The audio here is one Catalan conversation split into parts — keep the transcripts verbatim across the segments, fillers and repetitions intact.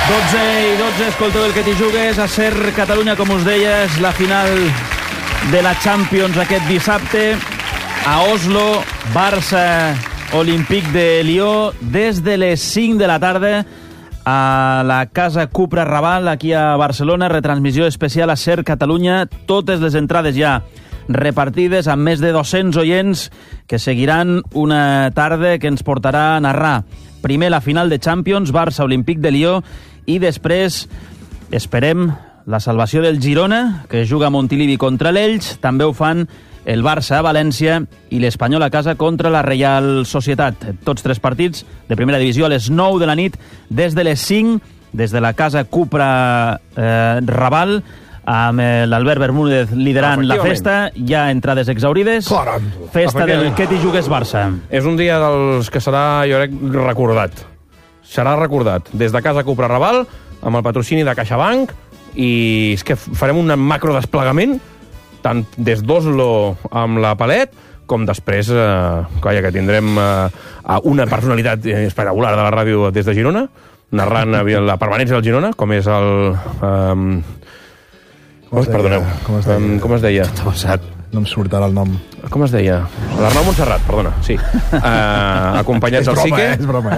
dotze i dotze, escolteu el que t'hi jugues a Ser Catalunya, com us deia, és la final de la Champions aquest dissabte a Oslo, Barça Olímpic de Lió, des de les cinc de la tarda a la Casa Cupra Raval, aquí a Barcelona, retransmissió especial a Ser Catalunya, totes les entrades ja repartides amb més de dos-cents oients que seguiran una tarda que ens portarà a narrar primer la final de Champions, Barça Olímpic de Lió, i després esperem la salvació del Girona, que juga a Montilivi contra l'Elx. També ho fan el Barça a València i l'Espanyol a casa contra la Reial Societat. Tots tres partits de primera divisió a les nou de la nit, des de les cinc, des de la Casa Cupra eh, Raval, amb l'Albert Bermúdez liderant la festa. Hi ha entrades exaurides. Caram. Festa del que t'hi jugues Barça. És un dia dels que serà, jo crec, recordat. Serà recordat. Des de Casa Cupra Raval, amb el patrocini de CaixaBank, i és que farem un macro desplegament tant des d'Oslo amb la Palet, com després, eh, calla, que tindrem eh, una personalitat espectacular de la ràdio des de Girona, narrant la permanència del Girona, com és el... Eh, Com es deia? Perdoneu. Com es deia? Um, com es deia? Tot passat. No em surt ara el nom. Com es deia? L'Arnau Montserrat, perdona, sí. Uh, acompanyats del Sique. És broma,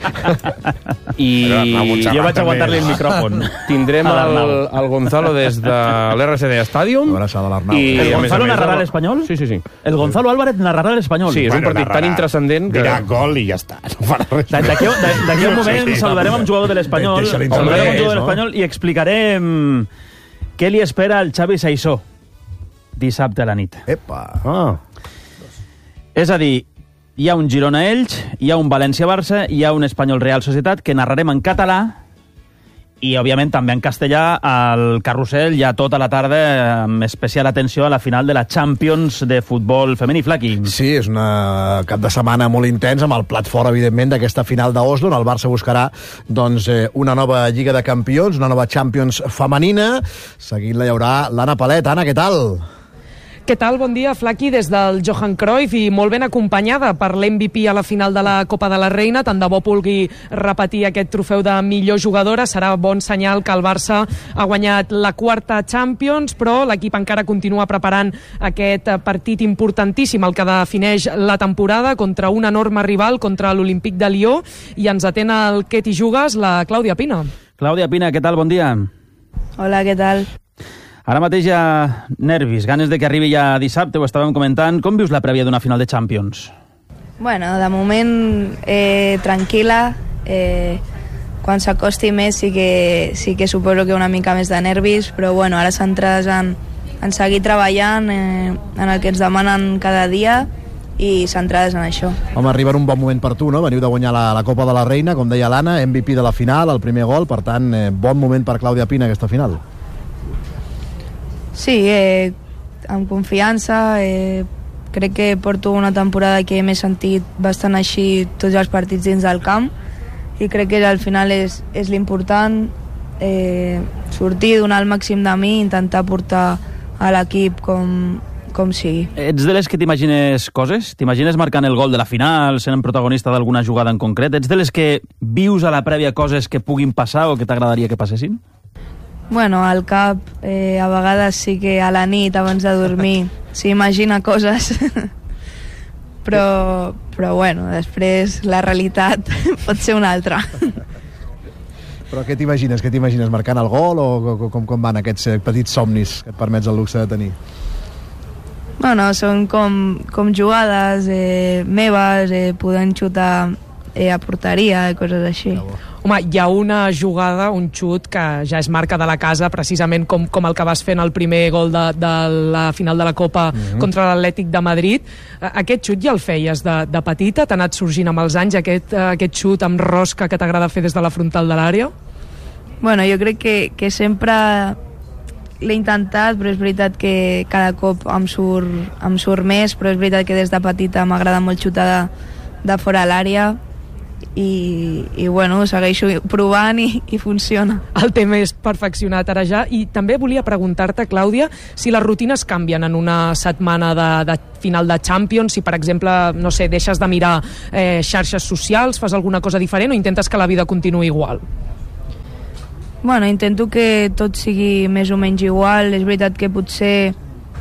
eh? I jo vaig aguantar-li el micròfon. Tindrem el, el Gonzalo des de l'R C D Stadium. Abraçada a l'Arnau. I, ¿El a més a Gonzalo més, narrarà el- l'Espanyol? Sí, sí, sí. El Gonzalo Álvarez narrarà l'Espanyol. Sí, és un Bueno, partit tan narrarà. intrascendent que... Dirà gol i ja està. No farà res. Da- D'aquí a- da- d'aquí a un moment saludarem amb un jugador de l'Espanyol, Deixa-li saludarem entrar, amb un jugador de no? l'Espanyol i explicarem què li espera al Xavi Saissó dissabte a la nit. Epa. Ah, És a dir, hi ha un Girona-Elx, hi ha un València-Barça, hi ha un Espanyol-Real Societat que narrarem en català i, òbviament, també en castellà al Carrusel ja tota la tarda, amb especial atenció a la final de la Champions de futbol femení. Flaqui. Sí, és una cap de setmana molt intens, amb el plat fort, evidentment, d'aquesta final d'Oslo, on el Barça buscarà doncs, eh, una nova Lliga de Campions, una nova Champions femenina. Seguint-la hi haurà l'Anna Palet. Anna, què tal? Què tal? Bon dia, Flaqui, des del Johan Cruyff, i molt ben acompanyada per l'M V P a la final de la Copa de la Reina. Tant de bo pugui repetir aquest trofeu de millor jugadora. Serà bon senyal que el Barça ha guanyat la quarta Champions, però l'equip encara continua preparant aquest partit importantíssim, el que defineix la temporada, contra un enorme rival, contra l'Olímpic de Lió, i ens atén el que t'hi jugues, la Clàudia Pina. Clàudia Pina, què tal? Bon dia. Hola, què tal? Ara mateix hi ha nervis, ganes de que arribi ja dissabte, ho estàvem comentant. Com vius la prèvia d'una final de Champions? Bueno, de moment eh, tranquil·la. Eh, quan s'acosti més sí que, sí que suposo que una mica més de nervis, però bueno, ara centrades en, en seguir treballant, eh, en el que ens demanen cada dia, i centrades en això. Home, arriba en un bon moment per tu, no? Veniu de guanyar la, la Copa de la Reina, com deia l'Anna, M V P de la final, el primer gol, per tant, eh, bon moment per Clàudia Pina aquesta final. Sí, eh, amb confiança, eh, crec que porto una temporada que m'he sentit bastant així tots els partits dins del camp, i crec que al final és, és l'important, eh, sortir, donar el màxim de mi, intentar portar a l'equip com, com sigui. Ets de les que t'imagines coses? T'imagines marcant el gol de la final, sent protagonista d'alguna jugada en concret? Ets de les que vius a la prèvia coses que puguin passar o que t'agradaria que passessin? Bueno, al cap, eh, a vegades sí que a la nit, abans de dormir, s'imagina coses, però, però bueno, després la realitat pot ser una altra. Però què t'imagines? Què t'imagines? Marcant el gol o com, com van aquests petits somnis que et permets el luxe de tenir? Bueno, són com, com jugades eh, meves, eh, podent xutar eh, a porteria, coses així. Home, hi ha una jugada, un xut, que ja és marca de la casa, precisament com, com el que vas fer en el primer gol de, de la final de la Copa mm-hmm. contra l'Atlètic de Madrid. Aquest xut ja el feies de, de petita? T'ha anat sorgint amb els anys aquest, aquest xut amb rosca que t'agrada fer des de la frontal de l'àrea? Bueno, jo crec que, que sempre l'he intentat, però és veritat que cada cop em surt, em surt més, però és veritat que des de petita m'agrada molt xutar de, de fora a l'àrea, i, i bueno, segueixo provant i, i funciona. El tema és perfeccionat ara ja. I també volia preguntar-te, Clàudia, si les rutines canvien en una setmana de, de final de Champions, si per exemple, no sé, deixes de mirar eh, xarxes socials, fas alguna cosa diferent o intentes que la vida continuï igual? Bueno, intento que tot sigui més o menys igual. És veritat que potser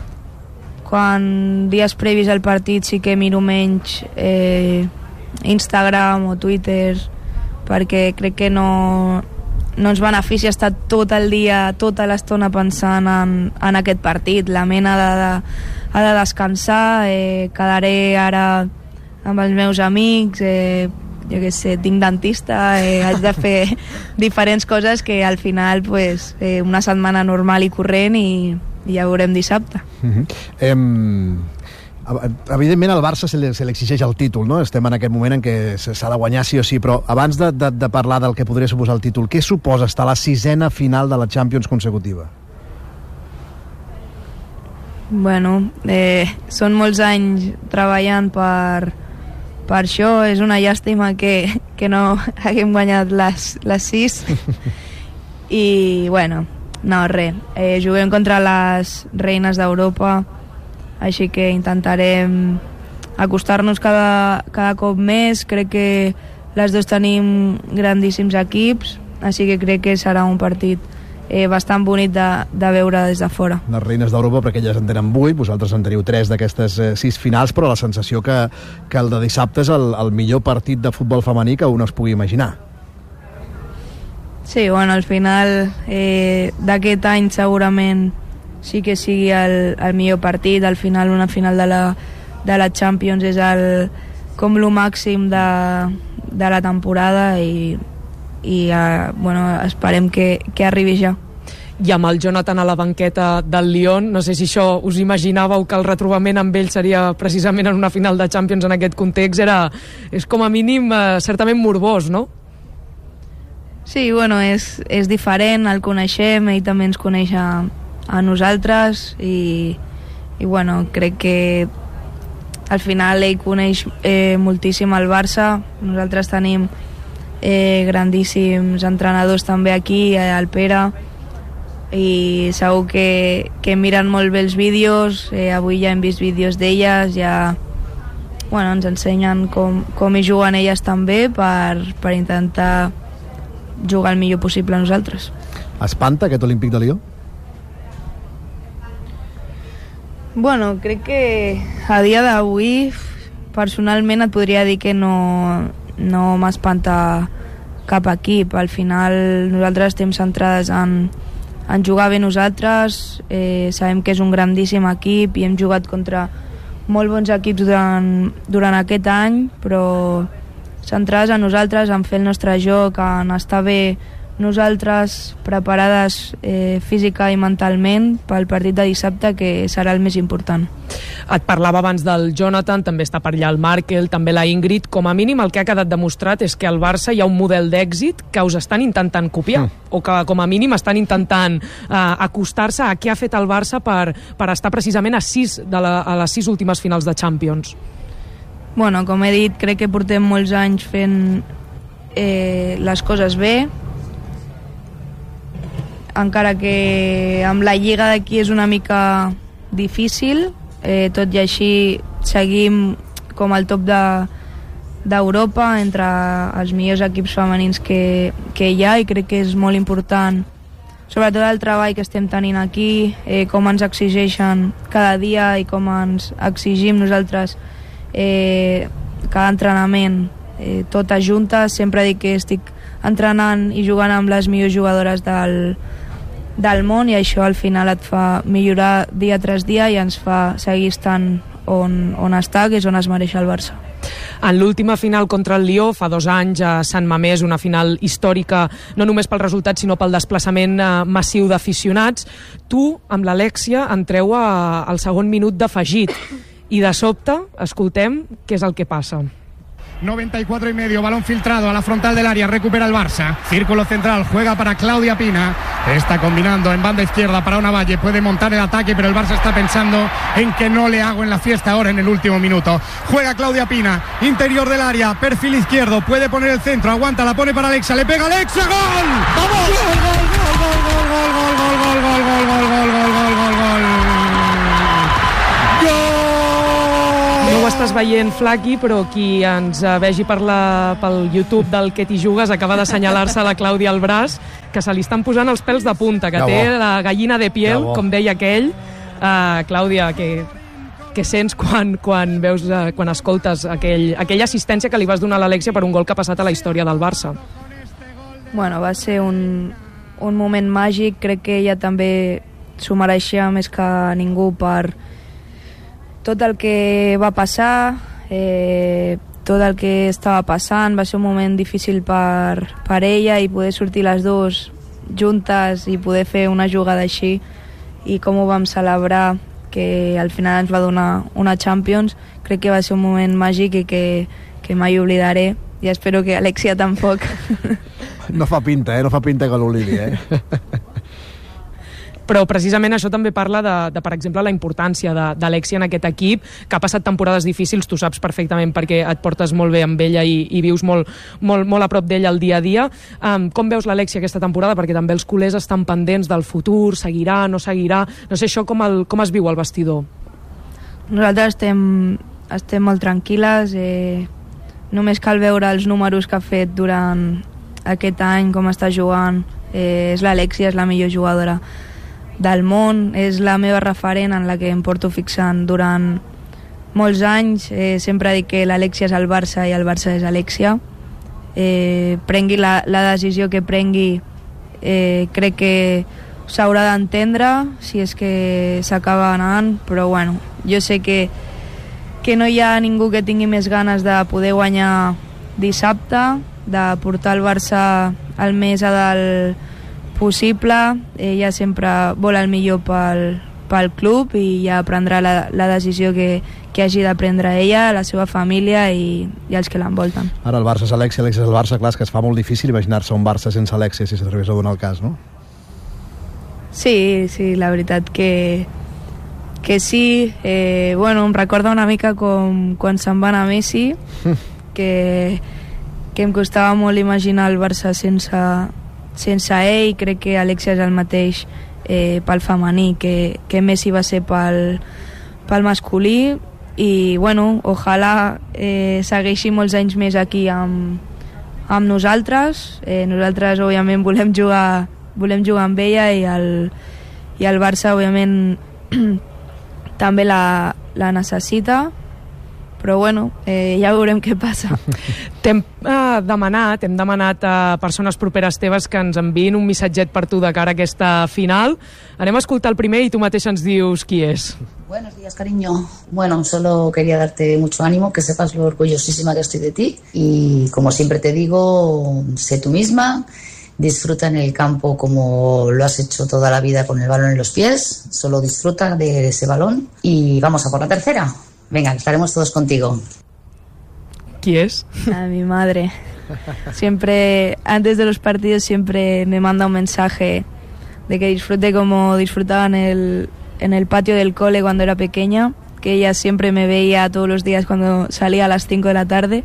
quan dies previs al partit sí que miro menys eh, Instagram o Twitter, perquè crec que no, no ens beneficia estar tot el dia, tota l'estona pensant en, en aquest partit. La ment ha de, de, ha de descansar, eh, quedaré ara amb els meus amics, eh, jo què sé, tinc dentista, eh, haig de fer diferents coses que al final pues, eh, una setmana normal i corrent i, i ja veurem dissabte. Uh-huh. Em... Evidentment al Barça se l'exigeix el títol, no? Estem en aquest moment en què s'ha de guanyar sí o sí, però abans de, de, de parlar del que podria suposar el títol, què suposa estar a la sisena final de la Champions consecutiva? Bueno, eh, són molts anys treballant per, per això. És una llàstima que, que no haguem guanyat les, les sis i bueno, no, res, eh, juguem contra les reines d'Europa, així que intentarem acostar-nos cada, cada cop més. Crec que les dues tenim grandíssims equips, així que crec que serà un partit eh, bastant bonic de, de veure des de fora. Les reines d'Europa, perquè elles en tenen vuit, vosaltres en teniu tres d'aquestes eh, sis finals, però la sensació que, que el de dissabte és el, el millor partit de futbol femení que un es pugui imaginar. Sí, bueno, al final eh, d'aquest any segurament sí que sigui el, el millor partit. Al final una final de la, de la Champions és el, com lo màxim de, de la temporada i, i eh, bueno, esperem que, que arribi ja. I amb el Jonathan a la banqueta del Lyon, no sé si això us imaginàveu que el retrobament amb ell seria precisament en una final de Champions en aquest context, era, és com a mínim eh, certament morbós, no? Sí, bueno, és, és diferent, el coneixem, ell també ens coneix a, a nosaltres i, i bueno, crec que al final ell coneix eh, moltíssim el Barça. Nosaltres tenim eh, grandíssims entrenadors també aquí, eh, el Pere, i segur que, que miren molt bé els vídeos. eh, avui ja hem vist vídeos d'elles, ja bueno, ens ensenyen com, com hi juguen elles també per, per intentar jugar el millor possible a nosaltres. Espanta aquest Olímpic de Lió? Bueno, crec que a dia d'avui personalment et podria dir que no, no m'espanta cap equip. Al final nosaltres estem centrades en, en jugar bé nosaltres, eh, sabem que és un grandíssim equip i hem jugat contra molt bons equips durant, durant aquest any, però centrades en nosaltres, en fer el nostre joc, en estar bé nosaltres, preparades eh, física i mentalment pel partit de dissabte, que serà el més important. Et parlava abans del Jonathan, també està per allà el Markel, també la Ingrid. Com a mínim el que ha quedat demostrat és que al Barça hi ha un model d'èxit que us estan intentant copiar, mm. o que com a mínim estan intentant eh, acostar-se a què ha fet el Barça per, per estar precisament a, sis de la, a les sis últimes finals de Champions. Bueno, com he dit, crec que portem molts anys fent eh, les coses bé, encara que amb la lliga d'aquí és una mica difícil, eh, tot i així seguim com al top de, d'Europa, entre els millors equips femenins que, que hi ha, i crec que és molt important sobretot el treball que estem tenint aquí, eh, com ens exigeixen cada dia i com ens exigim nosaltres eh, cada entrenament, eh, totes juntes. Sempre dic que estic entrenant i jugant amb les millors jugadores del del món, i això al final et fa millorar dia tras dia i ens fa seguir estant on, on està, que és on es mereix el Barça. En l'última final contra el Lió, fa dos anys a Sant Mamés, una final històrica no només pel resultat sinó pel desplaçament eh, massiu d'aficionats, tu amb l'Alexia entreu a, al segon minut d'afegit i de sobte escoltem què és el que passa. noventa y cuatro y medio, balón filtrado a la frontal del área, recupera el Barça, círculo central, juega para Claudia Pina, está combinando en banda izquierda para Ona Valle, puede montar el ataque, pero el Barça está pensando en que no le hago en la fiesta ahora en el último minuto. Juega Claudia Pina, interior del área, perfil izquierdo, puede poner el centro, aguanta, la pone para Alexa, le pega Alexa, ¡gol! ¡Vamos! ¡Gol, gol, gol, gol, gol, gol, gol, gol, gol, gol, gol, gol, gol, gol, gol, gol! ho estàs veient, Flaqui, però qui ens vegi per la, pel YouTube del Que t'hi jugues acaba d'assenyalar-se la Clàudia al braç, que se li estan posant els pèls de punta, que, que té bo. La gallina de piel, com deia aquell. Uh, Clàudia, que, que sents quan, quan, veus, uh, quan escoltes aquell, aquella assistència que li vas donar a l'Alexia per un gol que ha passat a la història del Barça? Bueno, va ser un, un moment màgic. Crec que ella també s'ho mereixia més que ningú per tot el que va passar, eh, tot el que estava passant. Va ser un moment difícil per, per ella, i poder sortir les dues juntes i poder fer una jugada així, i com ho vam celebrar, que al final ens va donar una Champions, crec que va ser un moment màgic i que, que mai oblidaré, i espero que Alexia tampoc. No fa pinta, eh? No fa pinta que l'oblidi, eh? Però precisament això també parla de, de per exemple, la importància d'Alexia en aquest equip, que ha passat temporades difícils, tu saps perfectament, perquè et portes molt bé amb ella i, i vius molt, molt, molt a prop d'ella el dia a dia. Um, com veus l'Alexia aquesta temporada? Perquè també els culers estan pendents del futur, seguirà, no seguirà... No sé, això com, el, com es viu al vestidor? Nosaltres estem, estem molt tranquil·les, eh, només cal veure els números que ha fet durant aquest any, com està jugant. Eh, és l'Alexia, és la millor jugadora del món, és la meva referent en la que em porto fixant durant molts anys. Eh, sempre dic que l'Alexia és el Barça i el Barça és Alexia. Eh, prengui la, la decisió que prengui, eh, crec que s'haurà d'entendre si és que s'acaba anant, però bueno, jo sé que, que no hi ha ningú que tingui més ganes de poder guanyar dissabte, de portar el Barça el més a dalt possible. Ella sempre vol el millor pel, pel club, i ja prendrà la, la decisió que, que hagi de prendre ella, la seva família i, i els que l'envolten. Ara el Barça és Alexia, Alexia és el Barça. Clar, és que es fa molt difícil imaginar-se un Barça sense Alexia, si s'atrevés a donar el cas, no? Sí, sí, la veritat que, que sí. Eh, bueno, em recorda una mica com quan se'n va anar Messi, que, que em costava molt imaginar el Barça sense, sense ell. Crec que Alexia és el mateix eh, pel femení que, que Messi va ser pel, pel masculí, i bueno, ojalà eh, segueixi molts anys més aquí amb, amb nosaltres. Eh, nosaltres òbviament volem jugar, volem jugar amb ella, i el, i el Barça òbviament també la, la necessita. Però bueno, eh, ja veurem què passa. T'hem eh, demanat, hem demanat a persones properes teves que ens enviïn un missatget per tu de cara a aquesta final. Anem a escoltar el primer i tu mateix ens dius qui és. Buenos días, cariño. Bueno, solo quería darte mucho ánimo, que sepas lo orgullosísima que estoy de ti. Y como siempre te digo, sé tú misma, disfruta en el campo como lo has hecho toda la vida con el balón en los pies. Solo disfruta de ese balón y vamos a por la tercera. Venga, estaremos todos contigo. ¿Quién es? A mi madre. Siempre, antes de los partidos, siempre me manda un mensaje de que disfrute como disfrutaba en el, en el patio del cole cuando era pequeña, que ella siempre me veía todos los días cuando salía a las cinco de la tarde,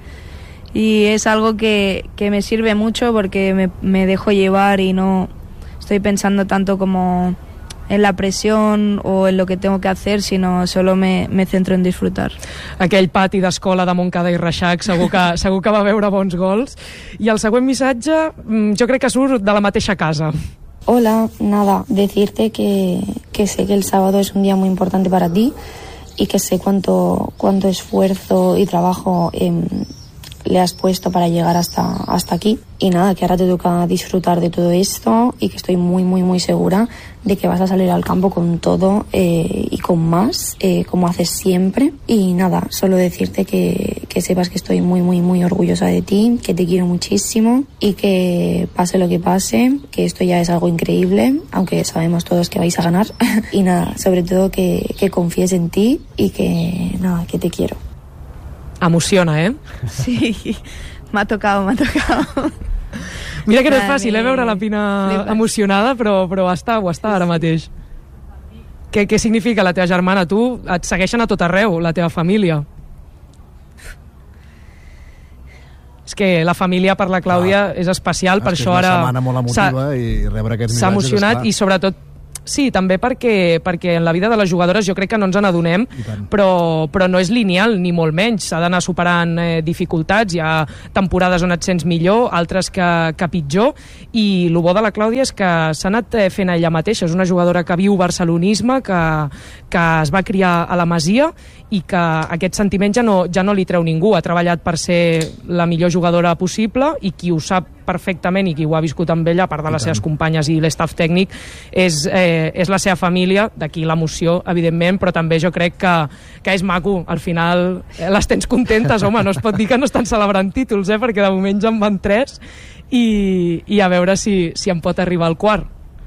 y es algo que, que me sirve mucho porque me, me dejo llevar y no estoy pensando tanto como en la presión o en lo que tengo que hacer, sino solo me, me centro en disfrutar. Aquell pati d'escola de Montcada i Reixac segur que, segur que va veure bons gols. I el següent missatge jo crec que surt de la mateixa casa. Hola, nada, decirte que, que sé que el sábado es un día muy importante para ti y que sé cuánto, cuánto esfuerzo y trabajo eh, le has puesto para llegar hasta, hasta aquí. Y nada, que ahora te toca disfrutar de todo esto y que estoy muy, muy, muy segura de que vas a salir al campo con todo eh, y con más, eh, como haces siempre. Y nada, solo decirte que, que sepas que estoy muy, muy, muy orgullosa de ti, que te quiero muchísimo y que pase lo que pase, que esto ya es algo increíble, aunque sabemos todos que vais a ganar. Y nada, sobre todo que, que confíes en ti y que nada, que te quiero. Emociona, eh? Sí, m'ha tocado, m'ha tocado. Mira que no és fàcil, eh, veure la Pina emocionada, però, però està, ho està ara mateix. Què, què significa la teva germana? Tu et segueixen a tot arreu, la teva família. És que la família per la Clàudia ah, és especial, per això ara... És una setmana molt emotiva i rebre aquests s'ha emocionat i sobretot Sí, també perquè, perquè en la vida de les jugadores jo crec que no ens n'adonem, però, però no és lineal, ni molt menys. S'ha d'anar superant eh, dificultats, hi ha temporades on et sents millor, altres que, que pitjor, i el bo de la Clàudia és que s'ha anat fent ella mateixa. És una jugadora que viu barcelonisme, que, que es va criar a la Masia i que aquest sentiment ja no, ja no li treu ningú. Ha treballat per ser la millor jugadora possible i qui ho sap perfectament i qui ho ha viscut amb ella, a part de les seves companyes i l'estaf tècnic, és, eh, és la seva família, d'aquí l'emoció, evidentment, però també jo crec que, que és maco. Al final eh, les tens contentes, home, no es pot dir que no estan celebrant títols, eh, perquè de moment ja en van tres i, i a veure si, si em pot arribar al quart.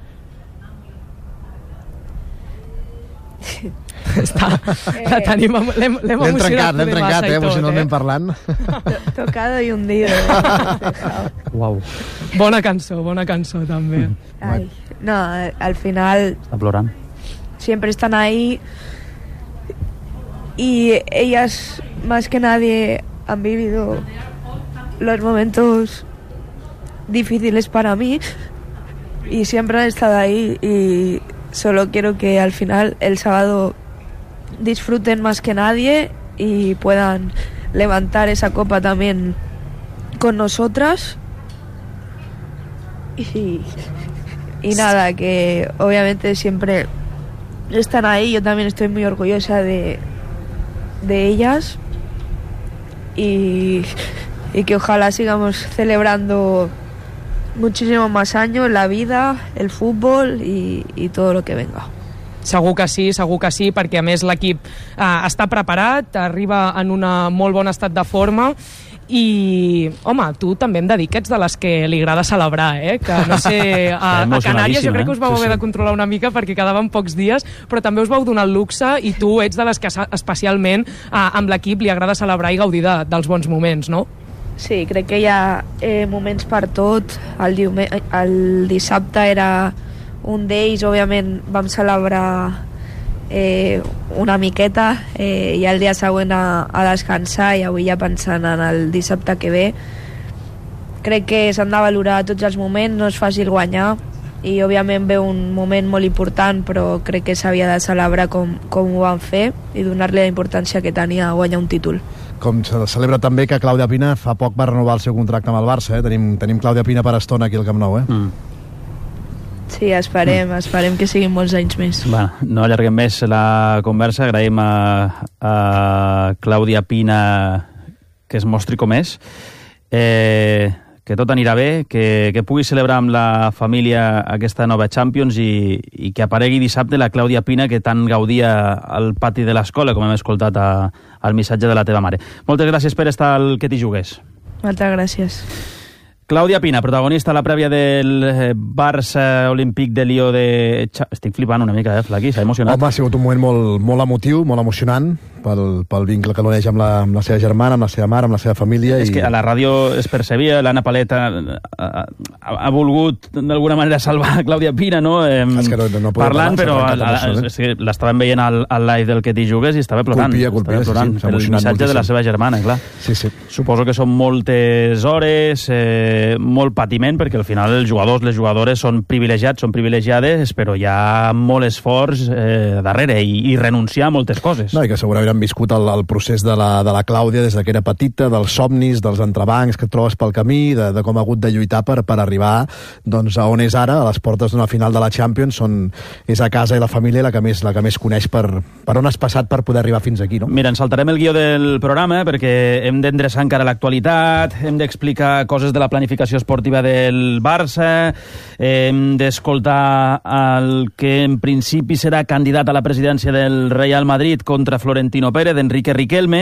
Està, la tenim, l'hem, l'hem L'hem trencat, emocionat l'hem trencat, eh, emocionalment eh? parlant. Tocado y hundido. Uau. Bona cançó, bona cançó també. Ay, no, al final Està plorant. siempre están ahí y ellas más que nadie han vivido los momentos difíciles para mí y siempre han estado ahí y solo quiero que al final el sábado disfruten más que nadie y puedan levantar esa copa también con nosotras y, y nada, que obviamente siempre están ahí. Yo también estoy muy orgullosa de, de ellas y, y que ojalá sigamos celebrando muchísimo más años la vida, el fútbol y, y todo lo que venga. Segur que sí, segur que sí, perquè a més l'equip eh, està preparat, arriba en un molt bon estat de forma i, home, tu també hem de dir que ets de les que li agrada celebrar, eh? Que no sé, a, a Canàries jo crec que us vau eh? haver de controlar una mica perquè quedaven pocs dies, però també us vau donar el luxe i tu ets de les que especialment eh, amb l'equip li agrada celebrar i gaudir de, dels bons moments, no? Sí, crec que hi ha eh, moments per tot. El, diume... el dissabte era un d'ells, òbviament vam celebrar eh, una miqueta eh, i el dia següent a, a descansar i avui ja pensant en el dissabte que ve. Crec que s'han de valorar tots els moments, no és fàcil guanyar i òbviament ve un moment molt important, però crec que s'havia de celebrar com, com ho van fer i donar-li la importància que tenia a guanyar un títol. Com se celebra també que Clàudia Pina fa poc va renovar el seu contracte amb el Barça, eh? Tenim, tenim Clàudia Pina per estona aquí al Camp Nou, eh? Mm. Sí, esperem, mm. esperem que siguin molts anys més. Bueno, no allarguem més la conversa. Agraïm a, a Clàudia Pina que es mostri com és. Eh, que tot anirà bé, que, que pugui celebrar amb la família aquesta nova Champions i, i que aparegui dissabte la Clàudia Pina que tant gaudia al pati de l'escola, com hem escoltat a, al missatge de la teva mare. Moltes gràcies per estar al Que t'hi jugues. Moltes gràcies. Clàudia Pina, protagonista a la prèvia del Barça Olímpic de Lió de... Estic flipant una mica, eh, Flaqui? S'ha emocionat. Home, ha sigut un moment molt, molt emotiu, molt emocionant, pel, pel vincle que l'uneix amb, la, amb la seva germana, amb la seva mare, amb la seva família. És i... que a la ràdio es percebia, l'Anna Paleta ha, ha, ha volgut d'alguna manera salvar Clàudia Pina, no? Eh, és que no, no parlant, però eh? l'estàvem veient al, al live del Que t'hi jugues i estava plorant. Colpia, colpia, estava plorant sí, sí, per el missatge moltíssim. de la seva germana, clar. Sí, sí. Suposo que són moltes hores, eh, molt patiment, perquè al final els jugadors, les jugadores són privilegiats, són privilegiades, però hi ha molt esforç eh, darrere i, i renunciar a moltes coses. No, i que segurament han viscut el, el procés de la, de la Clàudia des que era petita, dels somnis, dels entrebancs que et trobes pel camí, de, de com ha hagut de lluitar per, per arribar doncs, a on és ara, a les portes d'una final de la Champions, on és a casa i la família la que més, la que més coneix per, per on has passat per poder arribar fins aquí, no? Mira, ens saltarem el guió del programa perquè hem d'endreçar encara l'actualitat, hem d'explicar coses de la planificació esportiva del Barça, hem d'escoltar el que en principi serà candidat a la presidència del Real Madrid contra Florentino Pérez, Enrique Riquelme,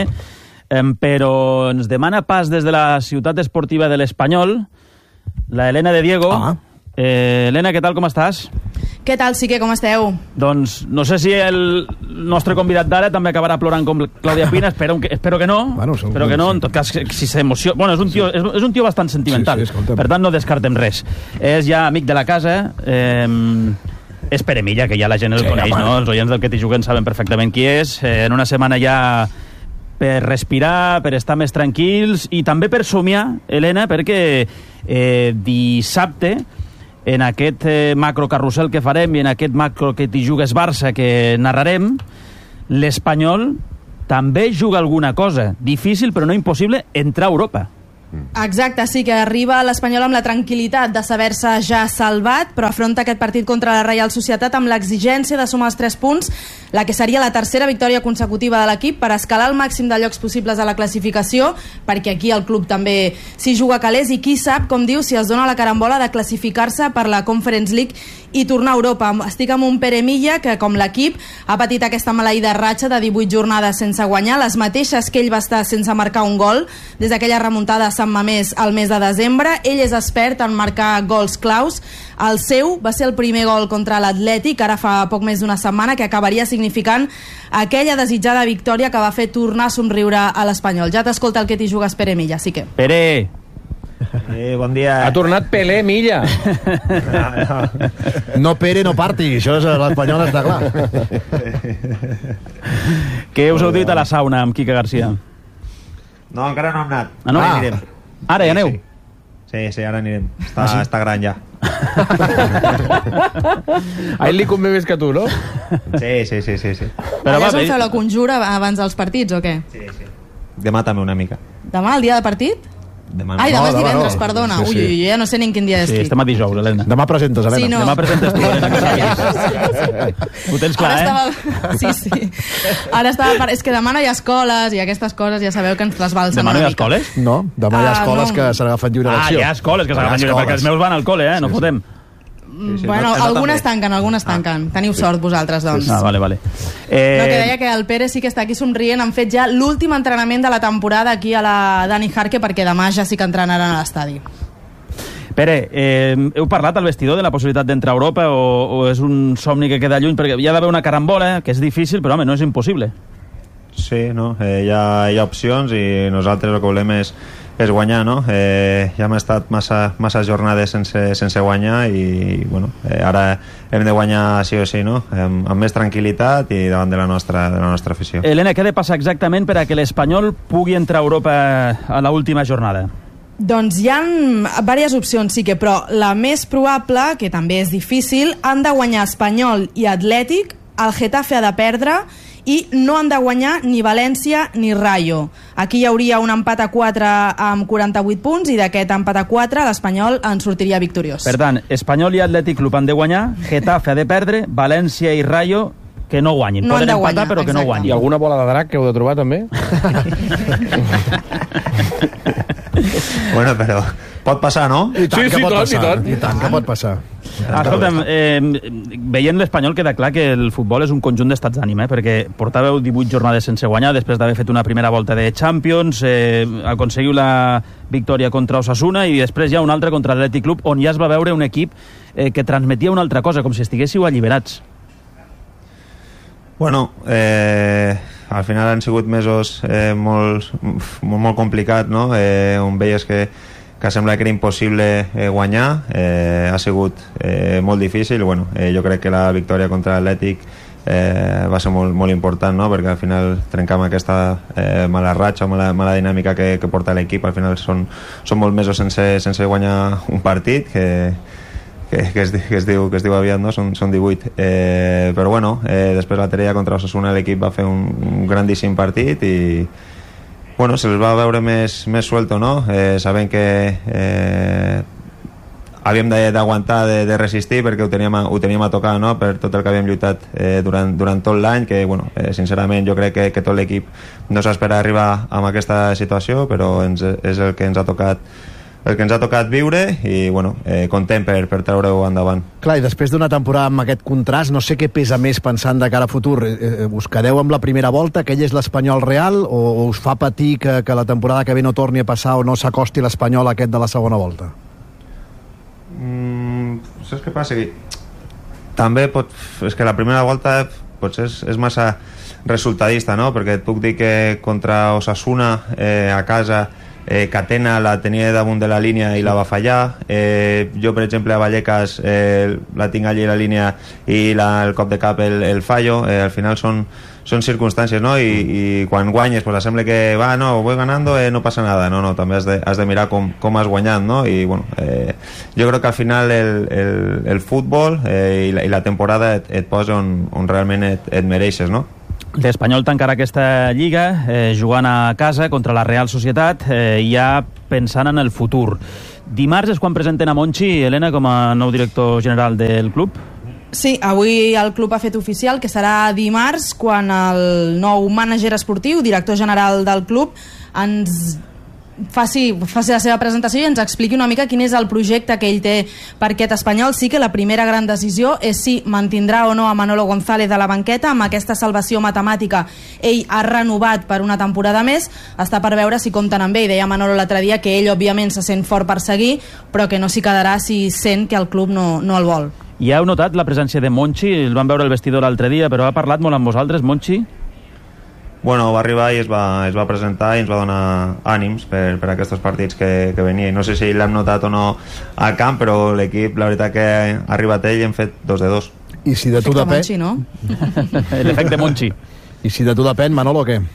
però ens demana pas des de la ciutat esportiva de l'Espanyol la Helena de Diego. Ah. Eh, Helena, què tal, com estàs? Què tal, Sique, com esteu? Doncs no sé si el nostre convidat d'ara també acabarà plorant com Clàudia Pina, espero que, espero que no, bueno, espero que no, en tot cas, si s'emociona... Bueno, és un tio, és, és un tio bastant sentimental, sí, sí, per tant no descartem res. És ja amic de la casa, eh, és Peremilla, que ja la gent el sí, coneix, no? Els oients del Que t'hi juguen saben perfectament qui és. Eh, en una setmana ja per respirar, per estar més tranquils i també per somiar, Helena, perquè eh, dissabte en aquest eh, macrocarrusel que farem i en aquest macro que t'hi jugues Barça que narrarem, l'Espanyol també juga alguna cosa. Difícil, però no impossible, entrar a Europa. Exacte, sí que arriba l'Espanyol amb la tranquil·litat de saber-se ja salvat, però afronta aquest partit contra la Reial Societat amb l'exigència de sumar els tres punts, la que seria la tercera victòria consecutiva de l'equip per escalar el màxim de llocs possibles a la classificació, perquè aquí el club també s'hi juga calés i qui sap, com diu, si es dona la carambola de classificar-se per la Conference League i tornar a Europa. Estic amb un Pere Milla que, com l'equip, ha patit aquesta maleïda ratxa de divuit jornades sense guanyar, les mateixes que ell va estar sense marcar un gol des d'aquella remuntada a Sant Mamés al mes de desembre. Ell és expert en marcar gols claus. El seu va ser el primer gol contra l'Atlètic, ara fa poc més d'una setmana, que acabaria significant aquella desitjada victòria que va fer tornar a somriure a l'Espanyol. Ja t'escolta el que t'hi jugues, Pere Milla, sí que... Pere! Eh, bon dia. Ha tornat Pelé Milla. No Pere, no parti. Això és l'Espanyol, està clar. Què us heu dit a la sauna amb Quique Garcia? No, encara no hem anat. Ah, no? Ara Ah. anirem. Ara ja aneu? Sí, sí, sí, ara anirem. Està, ah, sí? Està gran ja. A ell li convé més que tu, no? Sí, sí, sí, sí, sí. Però allà és on feu la conjura abans dels partits, o què? Sí, sí. Demà també una mica. Demà, el dia de partit? Demà Ai, demà és No, demà divendres, no. perdona. Sí, sí. Ui, ui, jo ja no sé ni en quin dia Sí, estic. estem a dijous, Helena. Demà presentes, Helena. Sí, no. Demà presentes tu, Helena. que saps. Ho tens clar, Ara eh? estava... Sí, sí. Ara estava... per- És que demà no hi ha escoles i aquestes coses ja sabeu que ens les balsen Demà no hi una ha mica. escoles? No, demà hi ha Ah, escoles no. que s'agafen lliure Ah, d'acció. hi ha escoles que s'agafen Hi ha lliure, perquè els escoles. meus van al col·le, eh? No fotem. Mm, sí, Bueno, no- no algunes també. tanquen, algunes tanquen. Teniu sort vosaltres, doncs. Ah, vale, vale. No, que deia Eh, que el Pere sí que està aquí somrient. Han fet ja l'últim entrenament de la temporada aquí a la Dani Jarque, perquè demà ja sí que entrenaran a l'estadi. Pere, eh, heu parlat al vestidor de la possibilitat d'entrar a Europa o, o és un somni que queda lluny? Perquè hi ha d'haver una carambola, que és difícil, però home, no és impossible. Sí, no? Eh, hi, ha, hi ha opcions i nosaltres el que volem és, és guanyar, no? Eh, ja hem estat massa, massa jornades sense, sense guanyar i bueno, eh, ara hem de guanyar sí o sí, no? Amb, amb més tranquil·litat i davant de la nostra, de la nostra afició. Helena, què ha de passar exactament per a que l'Espanyol pugui entrar a Europa a l'última jornada? Doncs hi ha diverses opcions, sí que, però la més probable, que també és difícil, han de guanyar Espanyol i Atlètic, el Getafe ha de perdre i no han de guanyar ni València ni Rayo. Aquí hi hauria un empat a quatre amb quaranta-vuit punts i d'aquest empat a quatre l'Espanyol en sortiria victoriós. Per tant, Espanyol i Atlètic Club han de guanyar, Getafe ha de perdre, València i Rayo que no guanyin. No han Poden de empatar, guanyar, però que no exacte. guanyin. I alguna bola de drac que heu de trobar, també? Bueno, però pot passar, no? I tant Sí, que sí, pot tant, passar. i tant. I tant que pot passar. Ah, escolta'm, eh, veient l'Espanyol queda clar que el futbol és un conjunt d'estats d'ànim, eh, perquè portàveu divuit jornades sense guanyar després d'haver fet una primera volta de Champions, eh, aconseguiu la victòria contra Osasuna i després hi ha una altra contra l'Atlètic Club on ja es va veure un equip eh, que transmetia una altra cosa, com si estiguéssiu alliberats. Bueno, eh, al final han sigut mesos eh, molt, molt, molt complicats, no? Eh, on veies que, que sembla que era impossible eh, guanyar, eh, ha sigut eh, molt difícil. Bueno, eh, jo crec que la victòria contra l'Atlètic eh, va ser molt, molt important, no? Perquè al final trencam aquesta eh, mala ratxa, mala, mala dinàmica que, que porta l'equip. Al final són, són molts mesos sense, sense guanyar un partit que Que, que, es, que, es diu, que es diu aviat, no? Són, són divuit. Eh, però bueno, eh, després l'altre dia contra Osasuna l'equip va fer un, un grandíssim partit i bueno, se'ls va veure més, més suelto, no? Eh, sabent que eh, havíem d'aguantar, de, de resistir perquè ho teníem, a, ho teníem a tocar, no? Per tot el que havíem lluitat eh, durant, durant tot l'any, que bueno, eh, sincerament jo crec que, que tot l'equip no s'espera arribar a aquesta situació, però ens, és el que ens ha tocat el que ens ha tocat viure i bueno, eh, content per, per treure-ho endavant. Clar, i després d'una temporada amb aquest contrast, no sé què pesa més pensant de cara a futur. Eh, us quedeu amb la primera volta, que ell és l'Espanyol real, o, o us fa patir que, que la temporada que ve no torni a passar o no s'acosti l'Espanyol aquest de la segona volta? Mm, saps què passa? També pot... És que la primera volta potser és, és massa resultadista, no? Perquè et puc dir que contra Osasuna eh, a casa eh, Catena la tenia damunt de la línia i la va fallar. Eh, jo, per exemple, a Vallecas eh, la tinc allí a la línia i la, el cop de cap el, el fallo. Eh, al final són, són circumstàncies, no? I, i quan guanyes, pues sembla que va, no, voy ganando, eh, no passa nada. No, no, també has de, has de mirar com, com has guanyat, no? I, bueno, eh, jo crec que al final el, el, el futbol eh, i, la, i la temporada et, et posa on, on realment et, et mereixes, no? L'Espanyol tancarà aquesta lliga eh, jugant a casa contra la Real Societat, eh, ja pensant en el futur. Dimarts és quan presenten a Monchi, Helena, com a nou director general del club? Sí, avui el club ha fet oficial que serà dimarts quan el nou mànager esportiu, director general del club, ens faci, faci la seva presentació i ens expliqui una mica quin és el projecte que ell té per aquest Espanyol. Sí que la primera gran decisió és si mantindrà o no a Manolo González a la banqueta. Amb aquesta salvació matemàtica ell ha renovat per una temporada més. Està per veure si compten amb ell. Deia Manolo l'altre dia que ell òbviament se sent fort per seguir, però que no s'hi quedarà si sent que el club no, no el vol. I heu notat la presència de Monchi? El vam veure al vestidor l'altre dia, però ha parlat molt amb vosaltres, Monchi? Bueno, va arribar i es va, es va presentar i ens va donar ànims per, per aquests partits que, que venia. I no sé si l'hem notat o no al camp, però l'equip, la veritat que ha arribat ell i hem fet dos de dos. I si de tu depèn... Monchi, no? L'efecte Monchi. I si de tu depèn, Manolo, què?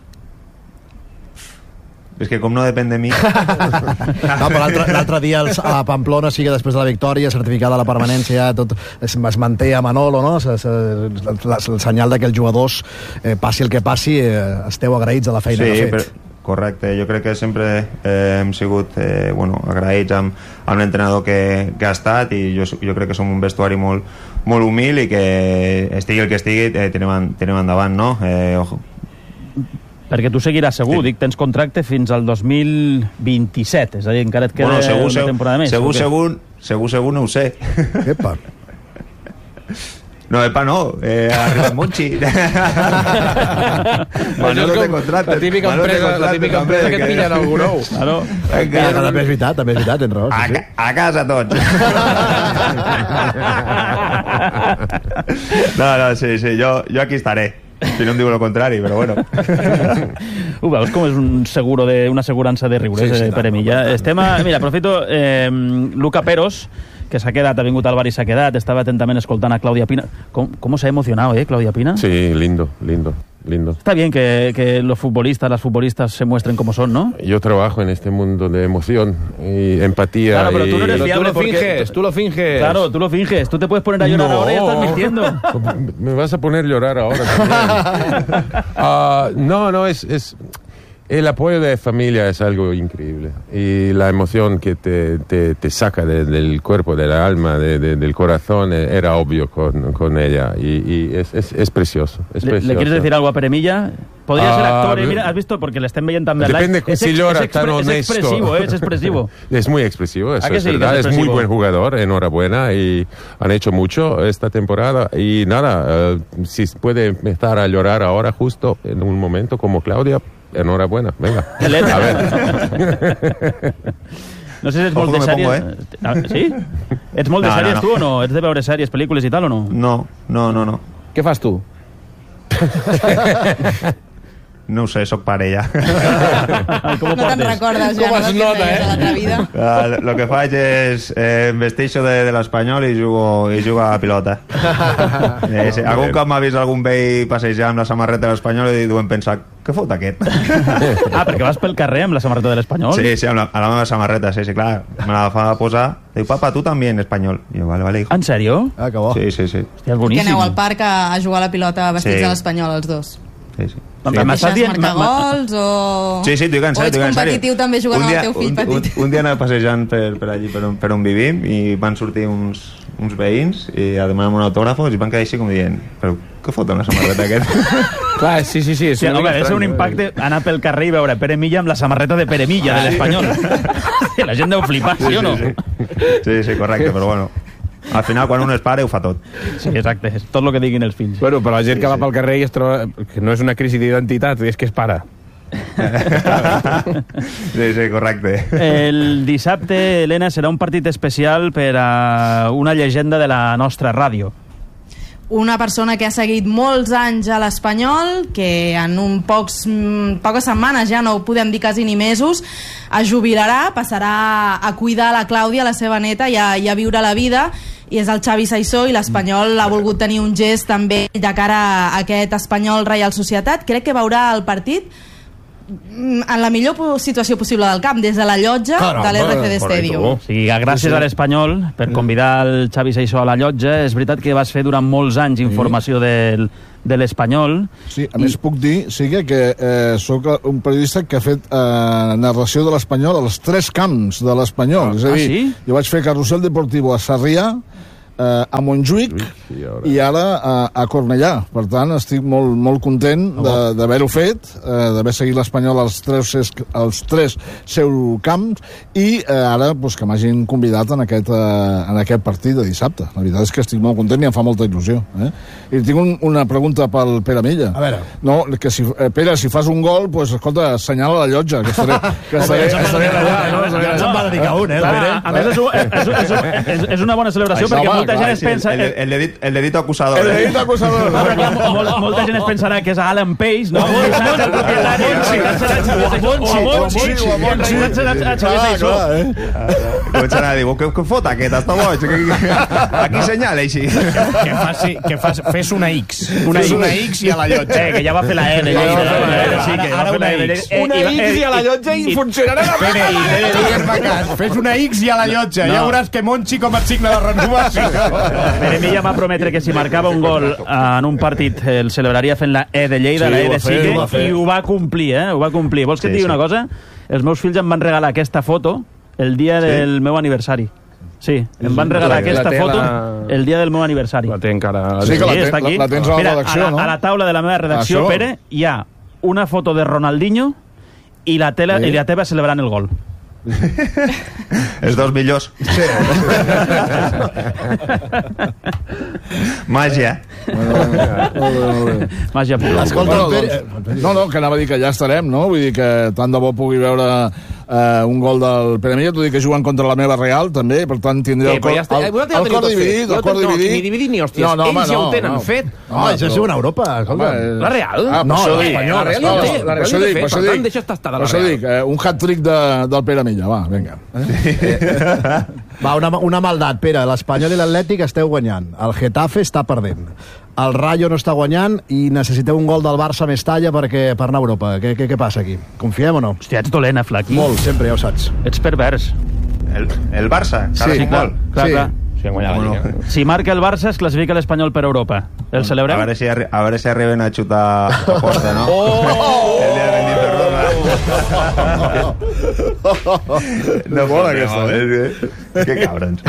És que com no depèn de mi... No, però l'altre dia a Pamplona sí que després de la victòria certificada la permanència tot es, es manté a Manolo, no? Se, se, el senyal de que els jugadors eh, passi el que passi eh, esteu agraïts a la feina sí, que ha fet. Però, correcte, jo crec que sempre eh, hem sigut eh, bueno, agraïts amb, amb l'entrenador que, que ha estat i jo, jo crec que som un vestuari molt, molt humil i que estigui el que estigui eh, tirem, tirem endavant, no? Eh, ojo. Perquè tu seguiràs segur, sí. Dic, tens contracte fins al dos mil vint-i-set, és a dir, encara et queda bueno, segur, una temporada més. Segur, segur, segur, segur, no ho sé. Epa. No, epa, no, eh, ha arribat Monchi. Manolo té contracte. La típica empresa, la típica empresa que et pillen algú nou. Claro. Ja, també és veritat, també és veritat, tens raó. A, Sí, sí. a casa tots. No, no, sí, sí, jo, jo aquí estaré. Si no em diu el contrari, però bueno. Ho veus com és un seguro de, una assegurança de riure, sí, sí, per Emilla. Estem a, mira, aprofito, eh, Luca Peros, que s'ha quedat, ha vingut al bar i s'ha quedat, estava atentament escoltant a Claudia Pina. Com, com se ha emocionado, eh, Claudia Pina? Sí, lindo, lindo, lindo. Está bien que, que los futbolistas, las futbolistas se muestren como son, ¿no? Yo trabajo en este mundo de emoción y empatía. Claro, pero tú no eres y... fiable tú lo porque... finges, tú lo finges. Claro, tú lo finges. Tú te puedes poner a llorar no. ahora y estás mintiendo. Me vas a poner a llorar ahora también. uh, no, no, es... es... El apoyo de familia es algo increíble y la emoción que te, te, te saca de, del cuerpo, del alma, de, de, del corazón, era obvio con, con ella y, y es, es, es precioso. Es ¿Le, precioso. ¿Le quieres decir algo a Peremilla? Podría ah, ser actor, ¿eh? Mira, has visto, porque le estén viendo también. Depende es si ex, llora es tan honesto. Es expresivo, ¿eh? Es expresivo. Es muy expresivo, eso que es sí, verdad. es, es muy buen jugador, enhorabuena, y han hecho mucho esta temporada. Y nada, uh, si puede empezar a llorar ahora justo en un momento como Claudia, enhorabuena, venga. A ver. No sé si ets molt de sèries... Pongo, eh? Ah, sí? Ets molt de no, sèries no, no. tu o no? Ets de veure sèries, pel·lícules i tal o no? No, no, no, no. Què fas tu? No ho sé, soc pare ja. No te'n recordes ja, Com es no, nota, eh? a l'altra vida. Uh, lo que faig és eh, em vesteixo de, de l'Espanyol i jugo, i jugo a la pilota. Eh, sí, algun cop m'ha vist algun vell passejar amb la samarreta de l'Espanyol i duem pensar, què fot aquest? Ah, perquè vas pel carrer amb la samarreta de l'Espanyol? Sí, sí, amb la, amb la meva samarreta, sí, sí, clar. Me la fa posar. Diu, papa, tu també en espanyol. I jo, vale, vale, hijo. En sèrio? Ah, que bo. Sí, sí, sí. Hòstia, és boníssim. Que aneu al parc a, a jugar a la pilota vestits Sí. de l'Espanyol, els dos. Sí, sí. Sí. Deixes dient- marcar ma- ma- gols o... Sí, sí, t'ho dic en o sèrio, ets t'ho dic en sèrio. competitiu també jugant Un dia- amb el teu fill un, petit. Un, un dia anava passejant per, per allí, per on, per on vivim, i van sortir uns, uns veïns i a demanar un autògrafo i van quedar així com dient, però què foten la samarreta aquest? Clar, sí, sí, sí. És Sí, una home, mica és un estrany, impacte anar pel carrer i veure Pere Milla amb la samarreta de Pere Milla, de l'Espanyol. La gent deu flipar, sí, o no? Sí, sí, sí, correcte, però bueno. Al final, quan un és pare, ho fa tot. Sí, exacte, és tot el que diguin els fills. Bueno, però la gent Sí, que va sí. pel carrer i es troba... que no és una crisi d'identitat, és que és pare. Sí, sí, correcte. El dissabte, Helena, serà un partit especial per a una llegenda de la nostra ràdio. una persona que ha seguit molts anys a l'Espanyol, que en un pocs, poques setmanes, ja no ho podem dir quasi ni mesos, es jubilarà, passarà a cuidar la Clàudia, la seva neta, i a, i a viure la vida, i és el Xavi Saissó, i l'Espanyol ha volgut tenir un gest també de cara a aquest Espanyol Reial Societat. Crec que veurà el partit en la millor situació possible del camp, des de la llotja Caramba, de l'R C D Stadium. O sigui, gràcies sí, sí. a l'Espanyol per convidar el Xavi Saissó a la llotja. És veritat que vas fer durant molts anys informació sí. del, de l'Espanyol. Sí, a I... més puc dir, Sigue, que eh, sóc un periodista que ha fet eh, narració de l'Espanyol als tres camps de l'Espanyol. Ah, és a dir, ah, sí? jo vaig fer Carrusel Deportivo a Sarrià, Uh, a Montjuïc i ara, i ara uh, a Cornellà. Per tant, estic molt, molt content d'haver-ho fet, uh, d'haver seguit l'Espanyol als tres, als tres seus camps i uh, ara pues, que m'hagin convidat en aquest, uh, en aquest partit de dissabte. La veritat és que estic molt content i em fa molta il·lusió. Eh? I tinc un, una pregunta pel Pere Milla. A veure. No, que si, eh, Pere, si fas un gol, pues, escolta, assenyala la llotja, que estaré, que estaré, estaré allà. No? Ja ens en va dedicar un, eh? Clar, a més, és, és, és, és una bona celebració Això, perquè va, molta clar, gent es pensa... El, el, dedito, el dedito acusador. El dedito acusador. No, però, clar, mol, molta gent es pensarà que és Alan Pace, no? O el propietari. O Monchi. O Monchi. Començarà a dir, què fot aquest? Està boig. Aquí senyala, així. Que faci, que faci, fes una X. Una, una X i a la llotja. Eh, que ja va fer la N. Ara una X. Una X i a la llotja i funcionarà la Pere, Pere, fes una X i a la llotja. Ja veuràs que Monchi com a signe de renovació. Pere Milla va prometre que si marcava un gol en un partit el celebraria fent la E de Lleida, sí, la E de Sigue, i ho va complir, eh? Ho va complir. Vols que et digui sí, una cosa? Els meus fills em van regalar aquesta foto el dia sí. del meu aniversari. Sí, em van regalar la, aquesta la foto la... el dia del meu aniversari. La té encara... Sí, que la, ten, la, la tens a la Mira, redacció, a la, no? A la taula de la meva redacció, Això? Pere, hi ha una foto de Ronaldinho i la, tela, sí. i la teva celebrant el gol. Els dos millors. Sí. Màgia. Màgia pura. Escolta, bueno, doncs, no, no, que anava a dir que ja estarem, no? Vull dir que tant de bo pugui veure uh, un gol del Pere Milla, t'ho dic que juguen contra la meva Real, també, per tant tindré el cor, el, el, el cor dividit, el cor dividit. Ni dividit ni hòsties, no, no, ells home, ja ho no, tenen no. fet. No, ells ja juguen a Europa, escolta. La Real? Ah, no, l'Espanyol. La Real ja ho té, la Real ja ho té fet, per tant, deixa estar estar de la Real. Per això dic, un hat-trick de, del Pere Milla, va, vinga. Va, una, una maldat, Pere. L'Espanyol i l'Atlètic esteu guanyant. El Getafe està perdent. El Rayo no està guanyant i necessiteu un gol del Barça més talla perquè, per anar a Europa. Què, què, què passa aquí? Confiem o no? Hòstia, ets dolent, eh, Flaqui? Molt, sempre, ja ho saps. Ets pervers. El, el Barça? Sí, sí, clar, clar, sí. clar. Sí, bueno. Si marca el Barça, es classifica l'Espanyol per Europa. El celebrem? A veure si, arri a veure si arriben a xutar a posta, no? Oh! El dia de Bendito Roma. No bona aquesta, eh? Que cabrons.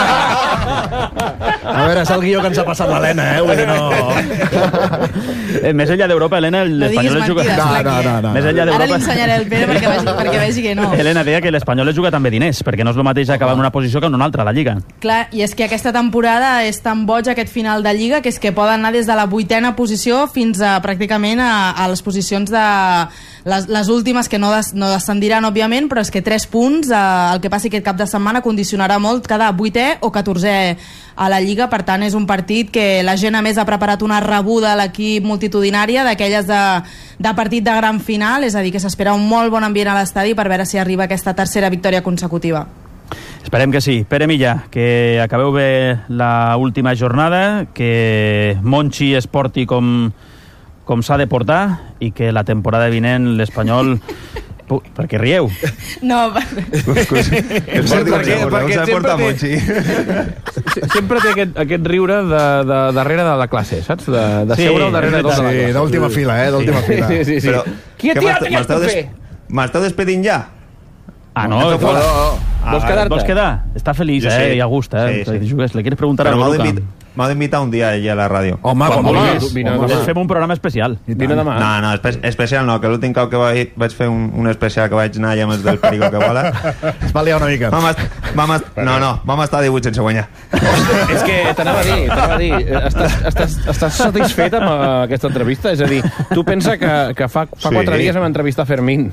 A veure, és el guió que ens ha passat l'Helena, eh? Vull dir, no... Eh, més enllà d'Europa, Helena, l'Espanyol no es juga... No, no, no, no. Més enllà d'Europa... Ara li ensenyaré el Pere perquè vegi, perquè vegi que no. Helena deia que l'Espanyol es juga també diners, perquè no és el mateix acabar en una posició que en una altra, a la Lliga. Clar, i és que aquesta temporada és tan boig aquest final de Lliga que és que poden anar des de la vuitena posició fins a pràcticament a, a les posicions de... Les, les últimes que no, des, no descendiran, òbviament, però és que tres punts, eh, el que passi aquest cap de setmana condicionarà molt cada vuitè o catorzè a la Lliga. Per tant, és un partit que la gent a més ha preparat una rebuda a l'equip multitudinària d'aquelles de, de partit de gran final, és a dir, que s'espera un molt bon ambient a l'estadi per veure si arriba aquesta tercera victòria consecutiva. Esperem que sí. Pere Milla, que acabeu bé la última jornada, que Monchi es porti com, com s'ha de portar i que la temporada vinent l'Espanyol... Per què rieu? No, perquè sempre té, sempre té aquest, aquest riure de, de, darrere de la classe, saps? De, de sí, seure al darrere de tota la classe. Sí, d'última fila, eh? D'última sí, fila. Sí, sí, sí. Però, qui ha tirat aquest paper? M'esteu despedint ja? Ah, no, no, no, no. Vols quedar-te? Vols quedar? Està feliç, eh? I a gust, eh? Sí, sí. Le quieres preguntar a Luca. M'ha d'invitar un dia allà a la ràdio. Home, quan vulguis. Fem un programa especial. Vine demà. No, no, espe especial no, que l'últim cop que vaig, vaig fer un, un especial que vaig anar allà amb els del Perico que vola. Es va liar una mica. Vam, vam, no, no, vam estar divuit sense guanyar. És que t'anava a dir, t'anava a dir, estàs, estàs, estàs satisfet amb aquesta entrevista? És a dir, tu pensa que, que fa, fa sí. quatre dies vam entrevistar Fermín.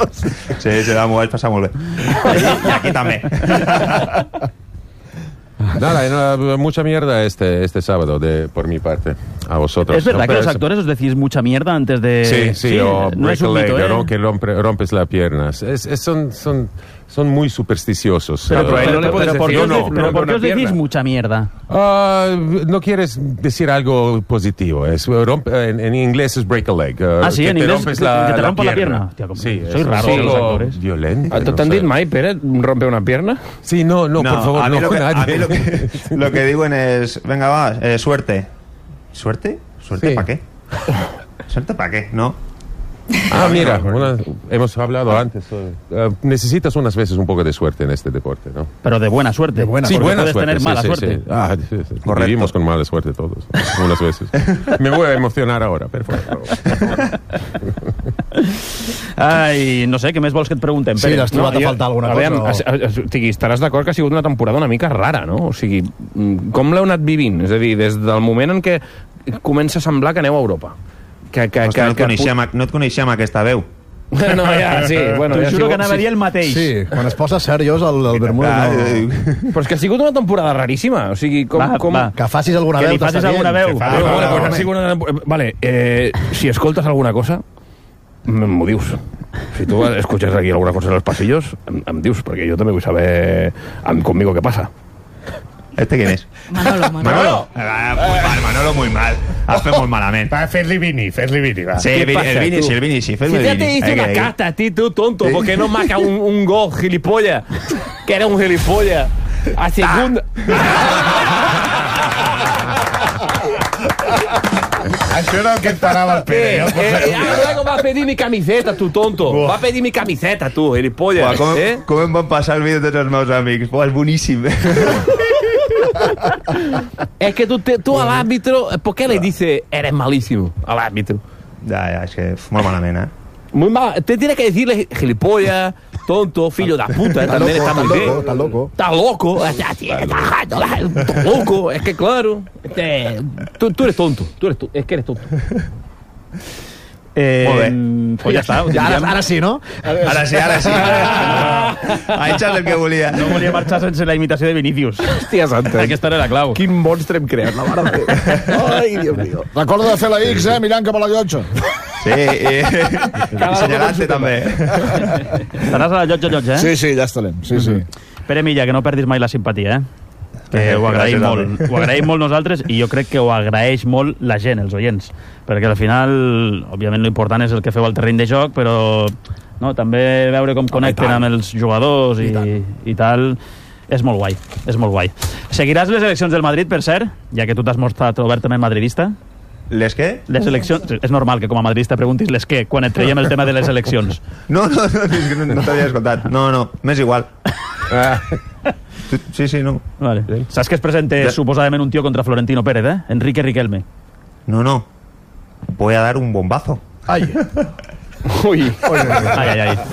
Sí, sí, m'ho vaig passar molt bé. I aquí també. Nada, no, mucha mierda este, este sábado de, por mi parte, a vosotros. ¿Es verdad ¿no? que los Pero actores os decís mucha mierda antes de...? Sí, sí, sí o no break es un a leg, mito, ¿eh? ¿no? Que rompe, rompes las piernas. Es, es, son, son, son muy supersticiosos. Pero, pero, pero, pero, pero, pero, ¿por qué os, no, pero ¿por qué os decís mucha mierda? Uh, no quieres decir algo positivo. Es, rompe, en, en inglés es break a leg. Uh, ah, sí, que en te inglés rompes que, la, que te rompo la pierna. pierna. Hòstia, com... Sí, soy raro, sí, los actores. Violento. ¿T'han dit mai, Pere, rompe una pierna? Sí, no, no, No, por favor, a mí no. lo que, nadie. a mí lo que, lo que digo es, venga, va, eh, suerte. ¿Suerte? ¿Suerte Sí. para qué? ¿Suerte para qué? No. Ah, mira, una, hemos hablado antes. Uh, necesitas unas veces un poco de suerte en este deporte, ¿no? Pero de buena suerte. De buena sí, suerte. buena Puedes suerte. tener Sí, mala sí, suerte. sí. Ah, sí, sí. Vivimos con mala suerte todos, unas veces. Me voy a emocionar ahora, per favor. Ai, no sé, què més vols que et preguntem, Sí, Pere? l'has trobat a faltar alguna cosa, o... o sigui, estaràs d'acord que ha sigut una temporada una mica rara, no? O sigui, com l'heu anat vivint? És a dir, des del moment en què comença a semblar que aneu a Europa. Que, que, Ostres, que, no, et coneixem, que... no et coneixem aquesta veu. No, ja, sí. Bueno, T'ho ja juro sigut, que anava a dir el mateix. Sí, quan es posa seriós el, el Bermúdez no... Però és que ha sigut una temporada raríssima. O sigui, com... Va, com... va. Que facis alguna Que veu. li facis t'està alguna dient. veu. Ah, vale, pues ha sigut una... Vale, eh, si escoltes alguna cosa, m'ho dius. Si tu escuches aquí alguna cosa en los pasillos, em, em dius, perquè jo també vull saber amb, conmigo què passa. ¿Este quién es? Manolo, Manolo. Manolo. Ah, muy mal, Manolo, muy mal. Has fet molt malament. Va, fes-li Vini, fes-li Vini, va. Sí, el Vini, el Vini, sí, el Vini, sí, fes-me Si ya te Vini. hice Venga, una ahí. carta a ti, tú tonto, porque no marca un, un gol, gilipollas. Que era un gilipollas. A segunda. Això era el que et parava el Pere. Eh, Ja el pots eh, saber. ah, luego va a pedir mi camiseta, tú tonto. Buah. Va a pedir mi camiseta, tú, gilipollas. Buah, com, ¿Eh? com em van passar el vídeo de tots els meus amics. Buah, és boníssim. Es que tú, te, tú al árbitro, ¿por qué le dices eres malísimo al árbitro? Ja, ja, és que molt malament, eh? Muy mal. Te tienes que decirle gilipollas, tonto, filho da puta. Está También loco, está muy está bien. loco, está loco. Está loco. Está, está, está loco. Es que claro. Este, tú, tú eres tonto. Tú eres, es que eres tonto. Eh, Molt bé. pues ja està. Ja, ara, ara sí, no? Ara sí, ara sí. Ha eixat el que volia. No volia marxar sense la imitació de Vinícius. Hòstia santa. Aquesta era la clau. Quin monstre hem creat, la mare de Déu. Ai, Dios mío. Recorda de fer la X, eh, mirant cap a la llotja. Sí, i, i senyalant-te també. Estaràs a la llotja, llotja, eh? Sí, sí, ja estarem. Sí, sí. Pere Milla, que no perdis mai la simpatia, eh? Que ho agraïm Gràcies, molt. Ho agraïm molt nosaltres i jo crec que ho agraeix molt la gent, els oients. Perquè al final, òbviament, l'important és el que feu al terreny de joc, però no, també veure com connecten amb els jugadors i, I, i tal, és molt guai. És molt guai. Seguiràs les eleccions del Madrid, per cert, ja que tu t'has mostrat obertament madridista? Les què? Les eleccions... És normal que com a madridista preguntis les què, quan et traiem el tema de les eleccions. No, no, no, és que no, no t'havia escoltat. No, no, m'és igual. Sí, sí, no. Vale. Saps que es presenta Ja. suposadament un tio contra Florentino Pérez, eh? Enrique Riquelme. No, no. Voy a dar un bombazo. Ai. Uy. Ai, ai, ai.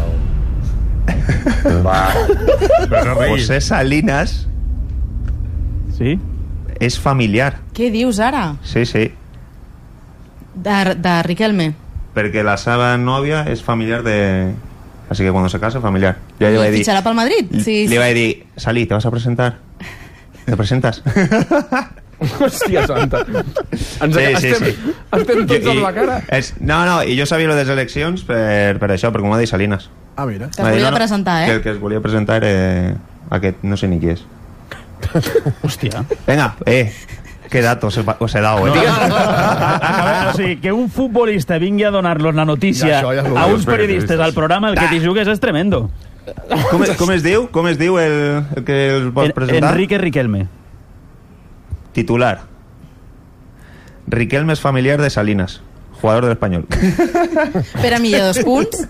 José Salinas Sí? és familiar. Què dius ara? Sí, sí. De, de Riquelme. Perquè la seva nòvia és familiar de... Así que cuando se casa, familiar. Yo le I vaig dir... fitxarà pel Madrid? Sí, Le vaig dir, Salí, ¿te vas a presentar? ¿Te presentas? Hòstia santa. Ens Sí, sí, estem, sí. estem tots I- amb la cara. És, no, no, i jo sabia lo de les eleccions per, per això, perquè m'ho va dir Salinas. Ah, mira. Que es volia presentar, eh? Que el que es volia presentar era aquest, no sé ni qui és. Hòstia. Venga, eh, qué dato os he, os he dado, eh. No, a veure, o sigui, que un futbolista vingui a donar-los la notícia Ja, això ja és lo a que uns periodistes al programa el que t'hi jugues és tremendo. Com, com es diu? Com es diu el, el que els vols En, presentar? Enrique Riquelme. Titular. Riquelme es familiar de Salinas, jugador del Español. Per a millor dos punts.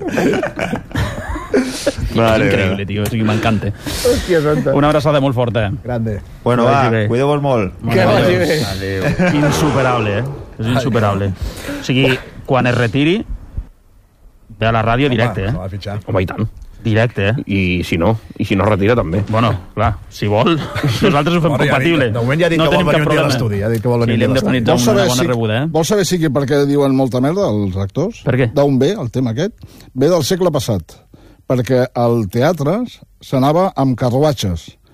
Vale, és increïble, vale. tio, o sigui, m'encanta. Hòstia santa. Una abraçada molt forta. Grande. Bueno, Que va, vagi bé. cuideu-vos molt. Que vagi bé. Insuperable, eh? És insuperable. O sigui, quan es retiri, ve a la ràdio directe, Se va eh? fitxar. Home, i tant. Directe, eh? I si no, i si no retira també. Bueno, clar, si vol, nosaltres ho fem Bueno, ja ha dit- compatible. de moment ja ha dit no que vol tenim venir cap un dia a problema. l'estudi, ha dit que vol venir Sí, un li dia hem a de l'estudi. tenir Vols una saber, bona si, rebuda, eh? vols saber si que per què diuen molta merda els actors? Per què? D'on ve el tema aquest? Ve del segle passat, perquè al teatre s'anava amb carruatges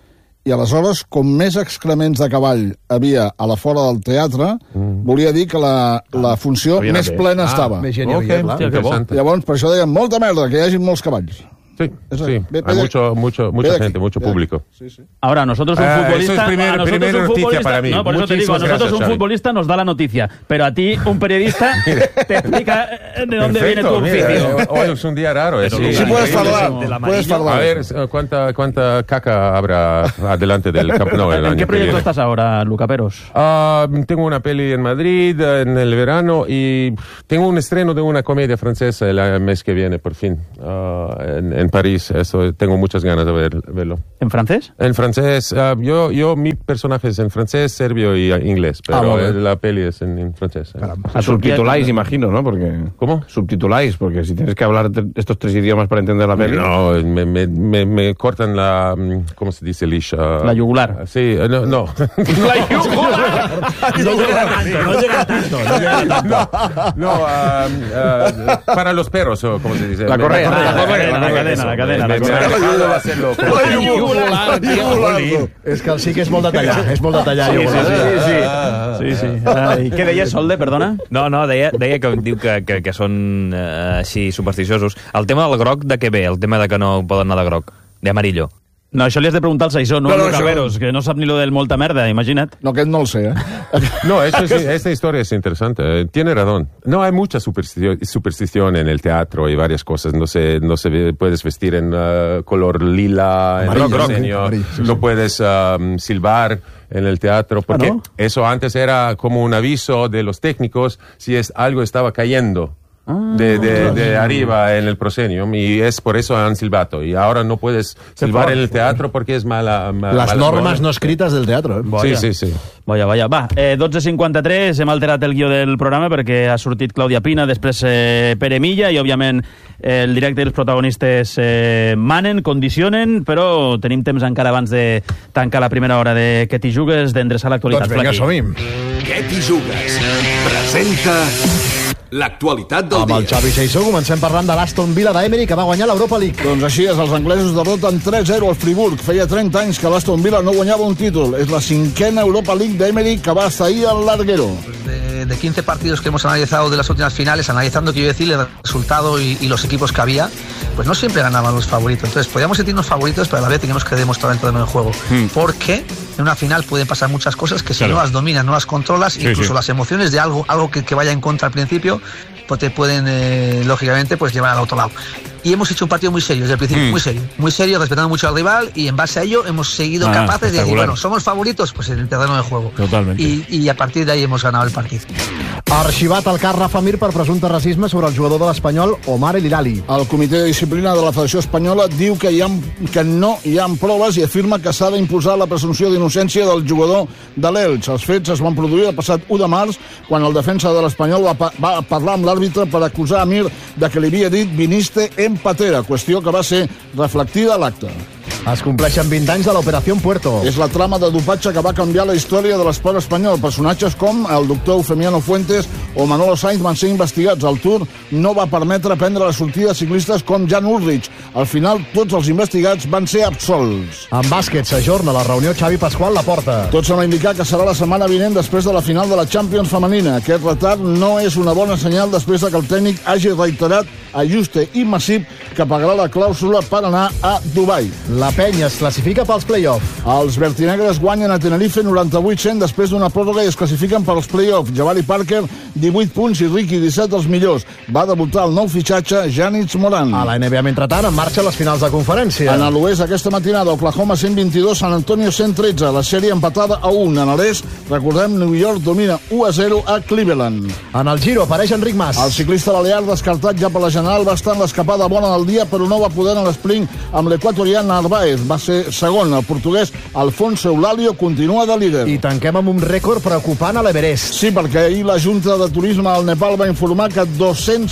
I aleshores, com més excrements de cavall havia a la fora del teatre, mm. volia dir que la, la funció Havia més bé. plena Ah, estava. Més gent hi havia, clar. Hòstia, que bo. Llavors, per això deien, molta merda, que hi hagi molts cavalls. Sí, Eso, sí. ve- ve Hay de- mucho, mucho, mucha ve de gente, aquí, mucho ve de aquí. público. Sí, sí. Ahora, nosotros un Ah, futbolista... eso es primer- a nosotros primera un noticia futbolista- para mí. No, por eso te digo, a Muchísimas nosotros gracias, un Xavi. futbolista nos da la noticia, pero a ti, un periodista, te explica de dónde viene tu Perfecto, oficio. mira, hoy es un día raro. eh, Pero sí. Sí puedes hablar, puedes hablar. A ver, eh, ¿cuánta, ¿cuánta caca habrá adelante del Camp Nou el ¿En año qué que proyecto viene? estás ahora, Luca Peros? Ah, tengo una peli en Madrid eh, en el verano y tengo un estreno de una comedia francesa el mes que viene, por fin, ah, en, en París. Eso tengo muchas ganas de ver, verlo. ¿En francés? En francés. ah, yo, yo, mi personaje es en francés, serbio y ah, inglés, Ah, pero muy bien. eh, la peli es en, en francés. eh. A subtituláis, imagino, ¿no? Porque... ¿Cómo? Subtituláis, porque si tienes que hablar de estos tres idiomas para entender la peli... No, me, me, me, me cortan la... mm, ¿Cómo se dice, Lish? Ah, La yugular. Sí, eh, no. no. La yugular. No llega tanto, no llega tanto. No llega tanto. No, ah, ah, para los perros, o ¿cómo se dice? La correa, Me- la me- correa, me- la me- cadena, eso, la cadena, me- la me- me ha cadena. dejado hacerlo. La yugular, tio. És que el sí que és molt detallat, és molt detallat. Sí, yugular. sí, sí, sí. sí, sí. Ai, què deies, Solde, perdona? No, no, deia, deia que diu que, que, que són eh, així supersticiosos. El tema del groc, de què ve? El tema de que no poden anar de groc, de amarillo. No, això li has de preguntar al Saissó, no, No, no, no, Luca això- Peros, que no sap ni lo del molta merda, imagina't. No, aquest no el sé, eh? No, esto es- esta historia es interesante. eh, Tiene razón. No hay mucha superstición, superstición en el teatro y varias cosas. No se, no se ve- puedes vestir en ah, color lila, en el Amarillo, sí, diseño. amarillo, sí, no sí. puedes ah, silbar en el teatro, porque ¿no? eso antes era como un aviso de los técnicos si es algo estaba cayendo. De, de, de arriba en el proscenium, y es por eso han silbato. Y ahora no puedes silbar en el teatro porque es mala. ma- Les mala normes norma. no escrites del teatre. Eh? Sí, sí, sí. Vaja, vaja. Va, eh, dotze cinquanta-tres, hem alterat el guió del programa perquè ha sortit Clàudia Pina, després eh, Pere Milla, i òbviament eh, el directe i els protagonistes eh, manen, condicionen, però tenim temps encara abans de tancar la primera hora de Què t'hi jugues, d'endreçar l'actualitat. Doncs vinga, Flaqui. som-hi. Què t'hi jugues? Presenta l'actualitat del Amb el dia. Xavi Saissó comencem parlant de l'Aston Villa d'Emery, que va guanyar l'Europa League. Doncs així és, els anglesos derroten tres zero al Friburg. Feia trenta anys que l'Aston Villa no guanyava un títol. És la cinquena Europa League d'Emery que va estar ahir al larguero. De, de quince partidos que hemos analizado de las últimas finales, analizando, quiero decir, el resultado y, y los equipos que había, pues no siempre ganaban los favoritos. Entonces, podíamos sentirnos favoritos, pero a la vez teníamos que demostrar el terreno de juego. Mm. Porque en una final pueden pasar muchas cosas que si Claro. no las dominas, no las controlas, Sí, incluso sí. las emociones de algo, algo que, que vaya en contra al principio, pues te pueden, eh, lógicamente, pues llevar al otro lado. Y hemos hecho un partido muy serio desde el principio, Mm. muy serio, muy serio, respetando mucho al rival, y en base a ello hemos seguido Ah, capaces de decir, espectacular. bueno, somos favoritos, pues en el terreno de juego. Totalmente. Y, y a partir de ahí hemos ganado el partido. Arxivat el cas Rafa Mir per presumpte racisme sobre el jugador de l'Espanyol Omar El Hilali. El comitè de disciplina de la Federació Espanyola diu que, hi ha, que no hi ha proves i afirma que s'ha d'imposar la presumpció d'innocència del jugador de l'Elx. Els fets es van produir el passat u de març, quan el defensa de l'Espanyol va, pa va parlar amb l'àrbitre per acusar a Mir de que li havia dit viniste en patera, qüestió que va ser reflectida a l'acte. Es compleixen vint anys de l'Operació Puerto. És la trama de dopatge que va canviar la història de l'esport espanyol. Personatges com el doctor Eufemiano Fuentes o Manolo Sainz van ser investigats. El Tour no va permetre prendre la sortida a ciclistes com Jan Ulrich. Al final, tots els investigats van ser absolts. En bàsquet s'ajorna la reunió Xavi Pasqual la porta. Tot sembla indicar que serà la setmana vinent després de la final de la Champions femenina. Aquest retard no és una bona senyal després de que el tècnic hagi reiterat a Juste i Massip que pagarà la clàusula per anar a Dubai. La penya es classifica pels play-off. Els vertinegres guanyen a Tenerife noranta-vuit cent després d'una pròrroga i es classifiquen per als play-off. Jabari Parker, divuit punts, i Ricky, disset els millors. Va debutar el nou fitxatge, Janitz Moran. A la N B A, mentrestant, en marxa les finals de conferència. En l'oest, aquesta matinada, Oklahoma cent vint-i-dos, San Antonio cent tretze. La sèrie empatada a un. En l'est, recordem, New York domina u a zero a Cleveland. En el Giro apareix Enric Mas. El ciclista balear, descartat ja per la general, va estar en l'escapada bona del dia, però no va poder en l'esprint amb l'equatorià Narváez. Va ser segon. El portuguès Alfonso Eulalio continua de líder. I tanquem amb un rècord preocupant a l'Everest. Sí, perquè ahir la Junta de Turisme del Nepal va informar que dos-cents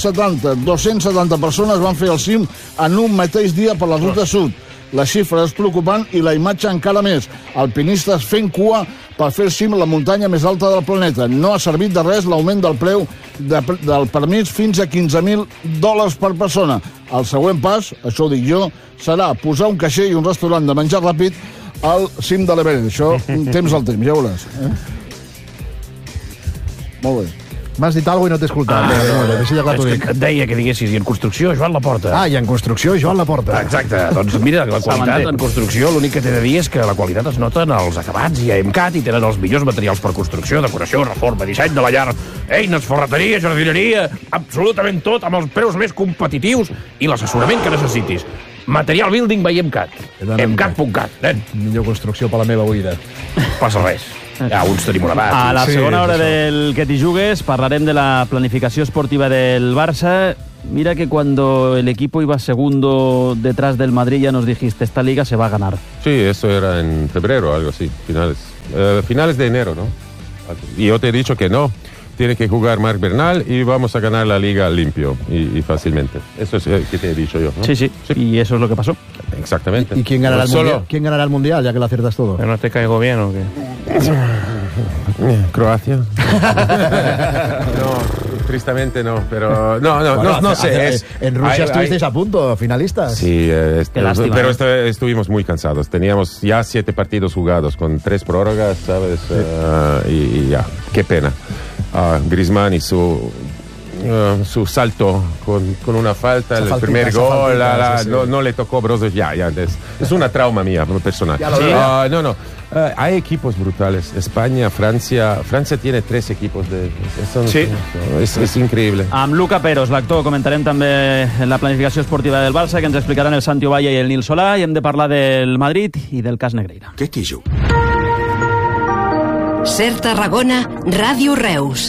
setanta persones van fer el cim en un mateix dia per la ruta sud. La xifra és preocupant i la imatge encara més. Alpinistes fent cua per fer el cim a la muntanya més alta del planeta. No ha servit de res l'augment del preu de, del permís fins a quinze mil dòlars per persona. El següent pas, això ho dic jo, serà posar un caixer i un restaurant de menjar ràpid al cim de l'Everest. Això, temps al temps, ja veuràs. Eh? Molt bé. M'has dit alguna cosa i no t'he escoltat. Ah, bé, bé, bé, és que, que et deia que diguessis, i en construcció, Joan Laporta. Ah, i en construcció, Joan Laporta. Exacte. Doncs mira, la qualitat en construcció, l'únic que t'he de dir és que la qualitat es nota en els acabats, i a EMCAT i tenen els millors materials per construcció, decoració, reforma, disseny de la llar, eines, ferreteria, jardineria, absolutament tot, amb els preus més competitius i l'assessorament que necessitis. Material building by EMCAT. EMCAT punt cat, nen. Millor construcció per la meva oïda. Passa res. Ja, uns tenim una bat. A la sí, segona hora això. del Que t'hi jugues parlarem de la planificació esportiva del Barça. Mira que cuando el equipo iba segundo detrás del Madrid ya nos dijiste, esta liga se va a ganar. Sí, eso era en febrero, algo así, finales, eh, finales de enero, ¿no? Y yo te he dicho que no. Tiene que jugar Marc Bernal y vamos a ganar la liga limpio y, y fácilmente. Eso es lo que te he dicho yo, ¿no? Sí, sí, sí, y eso es lo que pasó. Exactamente. ¿Y quién ganará, el Solo... mundial? ¿Quién ganará el mundial, ya que lo aciertas todo? ¿No te caigo bien o qué? Croacia. No, tristemente no, pero no, no, Bueno, no, no hace- sé. hace- Es, en Rusia hay- estuvisteis hay- a punto, finalistas. Sí, eh, este- Qué lástima, pero ¿eh? este- estuvimos muy cansados. Teníamos ya siete partidos jugados con tres prórrogas, ¿sabes? Eh, y, y ya, qué pena. Ah, Griezmann y su eh, su salto con, con una falta, Esa el faltita, primer esa gol, faltita, la- la- sí, sí. No, no le tocó Brozovic, ya, ya, es, es una trauma mía personal. Ya lo veo. Ah, no, no. Eh, hay equipos brutales. España, Francia. Francia tiene tres equipos de. Son, Sí. Es, es increíble. Amb Luca Peros, l'actor, comentarem també en la planificació esportiva del Barça, que ens explicaran el Santi Ovalla i el Nil Solà, i hem de parlar del Madrid i del cas Negreira. Que t'hi jugues? Ser Tarragona, Ràdio Reus.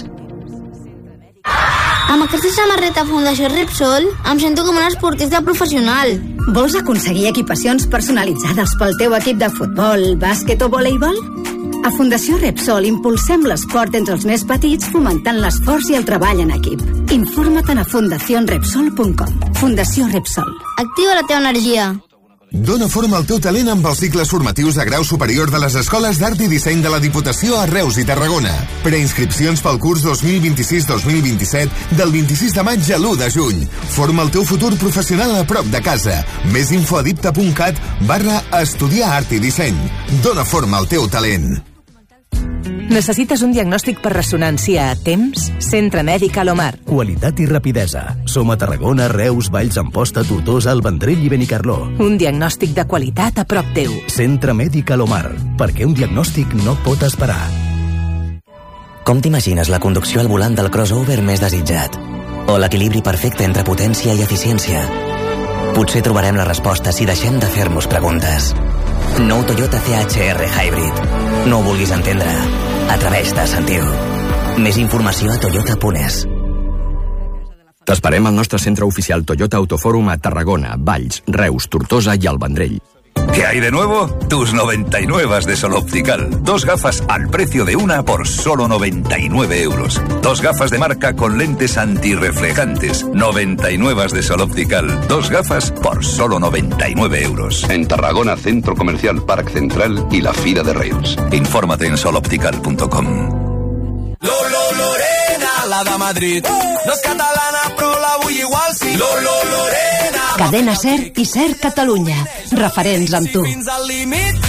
Amb aquesta samarreta Fundació Repsol em sento com un esportista professional. Vols aconseguir equipacions personalitzades pel teu equip de futbol, bàsquet o voleibol? A Fundació Repsol impulsem l'esport entre els més petits, fomentant l'esforç i el treball en equip. Informa't a fundació repsol punt com. Fundació Repsol. Activa la teva energia. Dóna forma al teu talent amb els cicles formatius de grau superior de les Escoles d'Art i Disseny de la Diputació a Reus i Tarragona. Preinscripcions pel curs dos mil vint-i-sis dos mil vint-i-set del vint-i-sis de maig a l'u de juny. Forma el teu futur professional a prop de casa. Més info a dipta punt cat barra estudiar art i disseny. Dóna forma al teu talent. Necessites un diagnòstic per ressonància a temps? Centre Mèdic Alomar. Qualitat i rapidesa. Som a Tarragona, Reus, Valls, Amposta, Tortosa, el Vendrell i Benicarló. Un diagnòstic de qualitat a prop teu. Centre Mèdic Alomar. Perquè un diagnòstic no pot esperar. Com t'imagines la conducció al volant del crossover més desitjat? O l'equilibri perfecte entre potència i eficiència? Potser trobarem la resposta si deixem de fer-nos preguntes. Nou Toyota C H R Hybrid. No ho vulguis entendre. Atreveix-te a sentir-ho. Més informació a toyota punt es. T'esperem al nostre centre oficial Toyota Autofòrum a Tarragona, Valls, Reus, Tortosa i el Vendrell. ¿Qué hay de nuevo? Tus noventa y nueve de Sol Optical. Dos gafas al precio de una por solo noventa y nueve euros. Dos gafas de marca con lentes antirreflejantes. noventa y nueve de Sol Optical. Dos gafas por solo noventa y nueve euros. En Tarragona, Centro Comercial Parc Central y la Fira de Reus. Infórmate en sol optical punto com. Lolo Lorena, la de Madrid. No és catalana, però la vull igual sí. Lolo Lorena. Cadena Ser i Ser Catalunya. Referents amb tu. Fins al límit.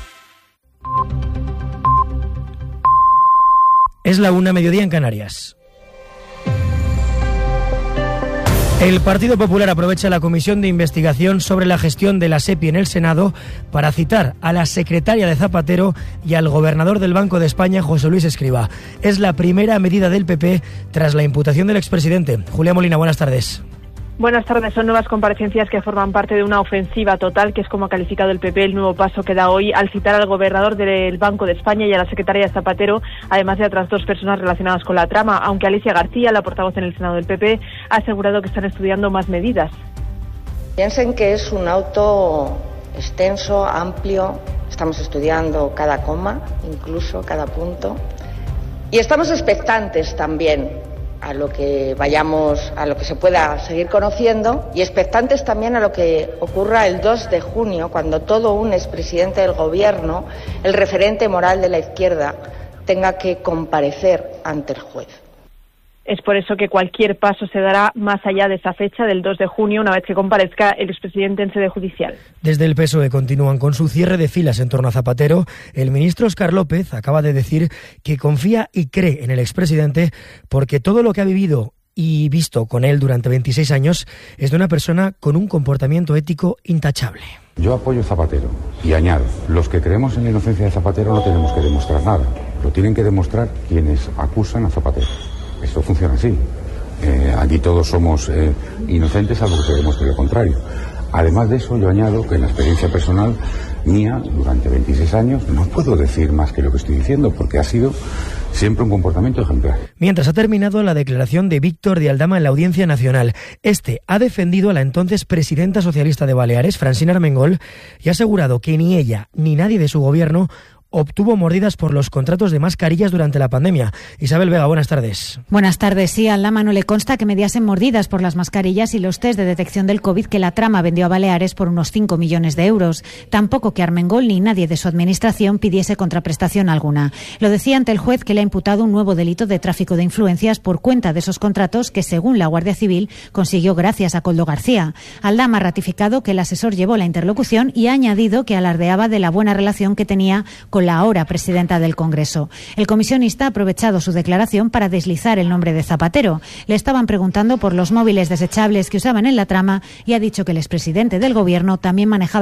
Es la una, mediodía en Canarias. El Partido Popular aprovecha la comisión de investigación sobre la gestión de la SEPI en el Senado para citar a la secretaria de Zapatero y al gobernador del Banco de España, José Luis Escrivá. Es la primera medida del P P tras la imputación del expresidente. Julia Molina, buenas tardes. Buenas tardes. Son nuevas comparecencias que forman parte de una ofensiva total, que es como ha calificado el P P el nuevo paso que da hoy al citar al gobernador del Banco de España y a la secretaria de Zapatero, además de otras dos personas relacionadas con la trama, aunque Alicia García, la portavoz en el Senado del P P, ha asegurado que están estudiando más medidas. Piensen que es un auto extenso, amplio, estamos estudiando cada coma, incluso cada punto, y estamos expectantes también a lo que vayamos, a lo que se pueda seguir conociendo, y expectantes también a lo que ocurra el dos de junio, cuando todo un expresidente del gobierno, el referente moral de la izquierda, tenga que comparecer ante el juez. Es por eso que cualquier paso se dará más allá de esa fecha, del dos de junio, una vez que comparezca el expresidente en sede judicial. Desde el P S O E continúan con su cierre de filas en torno a Zapatero. El ministro Óscar López acaba de decir que confía y cree en el expresidente porque todo lo que ha vivido y visto con él durante veintiséis años es de una persona con un comportamiento ético intachable. Yo apoyo a Zapatero y añado, los que creemos en la inocencia de Zapatero no tenemos que demostrar nada, lo tienen que demostrar quienes acusan a Zapatero. Esto funciona así. Eh, aquí todos somos eh, inocentes salvo que se demuestre lo contrario. Además de eso, yo añado que en la experiencia personal mía, durante veintiséis años, no puedo decir más que lo que estoy diciendo, porque ha sido siempre un comportamiento ejemplar. Mientras ha terminado la declaración de Víctor de Aldama en la Audiencia Nacional, este ha defendido a la entonces presidenta socialista de Baleares, Francina Armengol, y ha asegurado que ni ella ni nadie de su gobierno obtuvo mordidas por los contratos de mascarillas durante la pandemia. Isabel Vega, buenas tardes. Buenas tardes. Sí, a Aldama no le consta que mediasen mordidas por las mascarillas y los test de detección del COVID que la trama vendió a Baleares por unos cinco millones de euros. Tampoco que Armengol ni nadie de su administración pidiese contraprestación alguna. Lo decía ante el juez, que le ha imputado un nuevo delito de tráfico de influencias por cuenta de esos contratos que, según la Guardia Civil, consiguió gracias a Koldo García. Aldama ha ratificado que el asesor llevó la interlocución y ha añadido que alardeaba de la buena relación que tenía con la ahora presidenta del Congreso. El comisionista ha aprovechado su declaración para deslizar el nombre de Zapatero. Le estaban preguntando por los móviles desechables que usaban en la trama y ha dicho que el expresidente del Gobierno también manejaba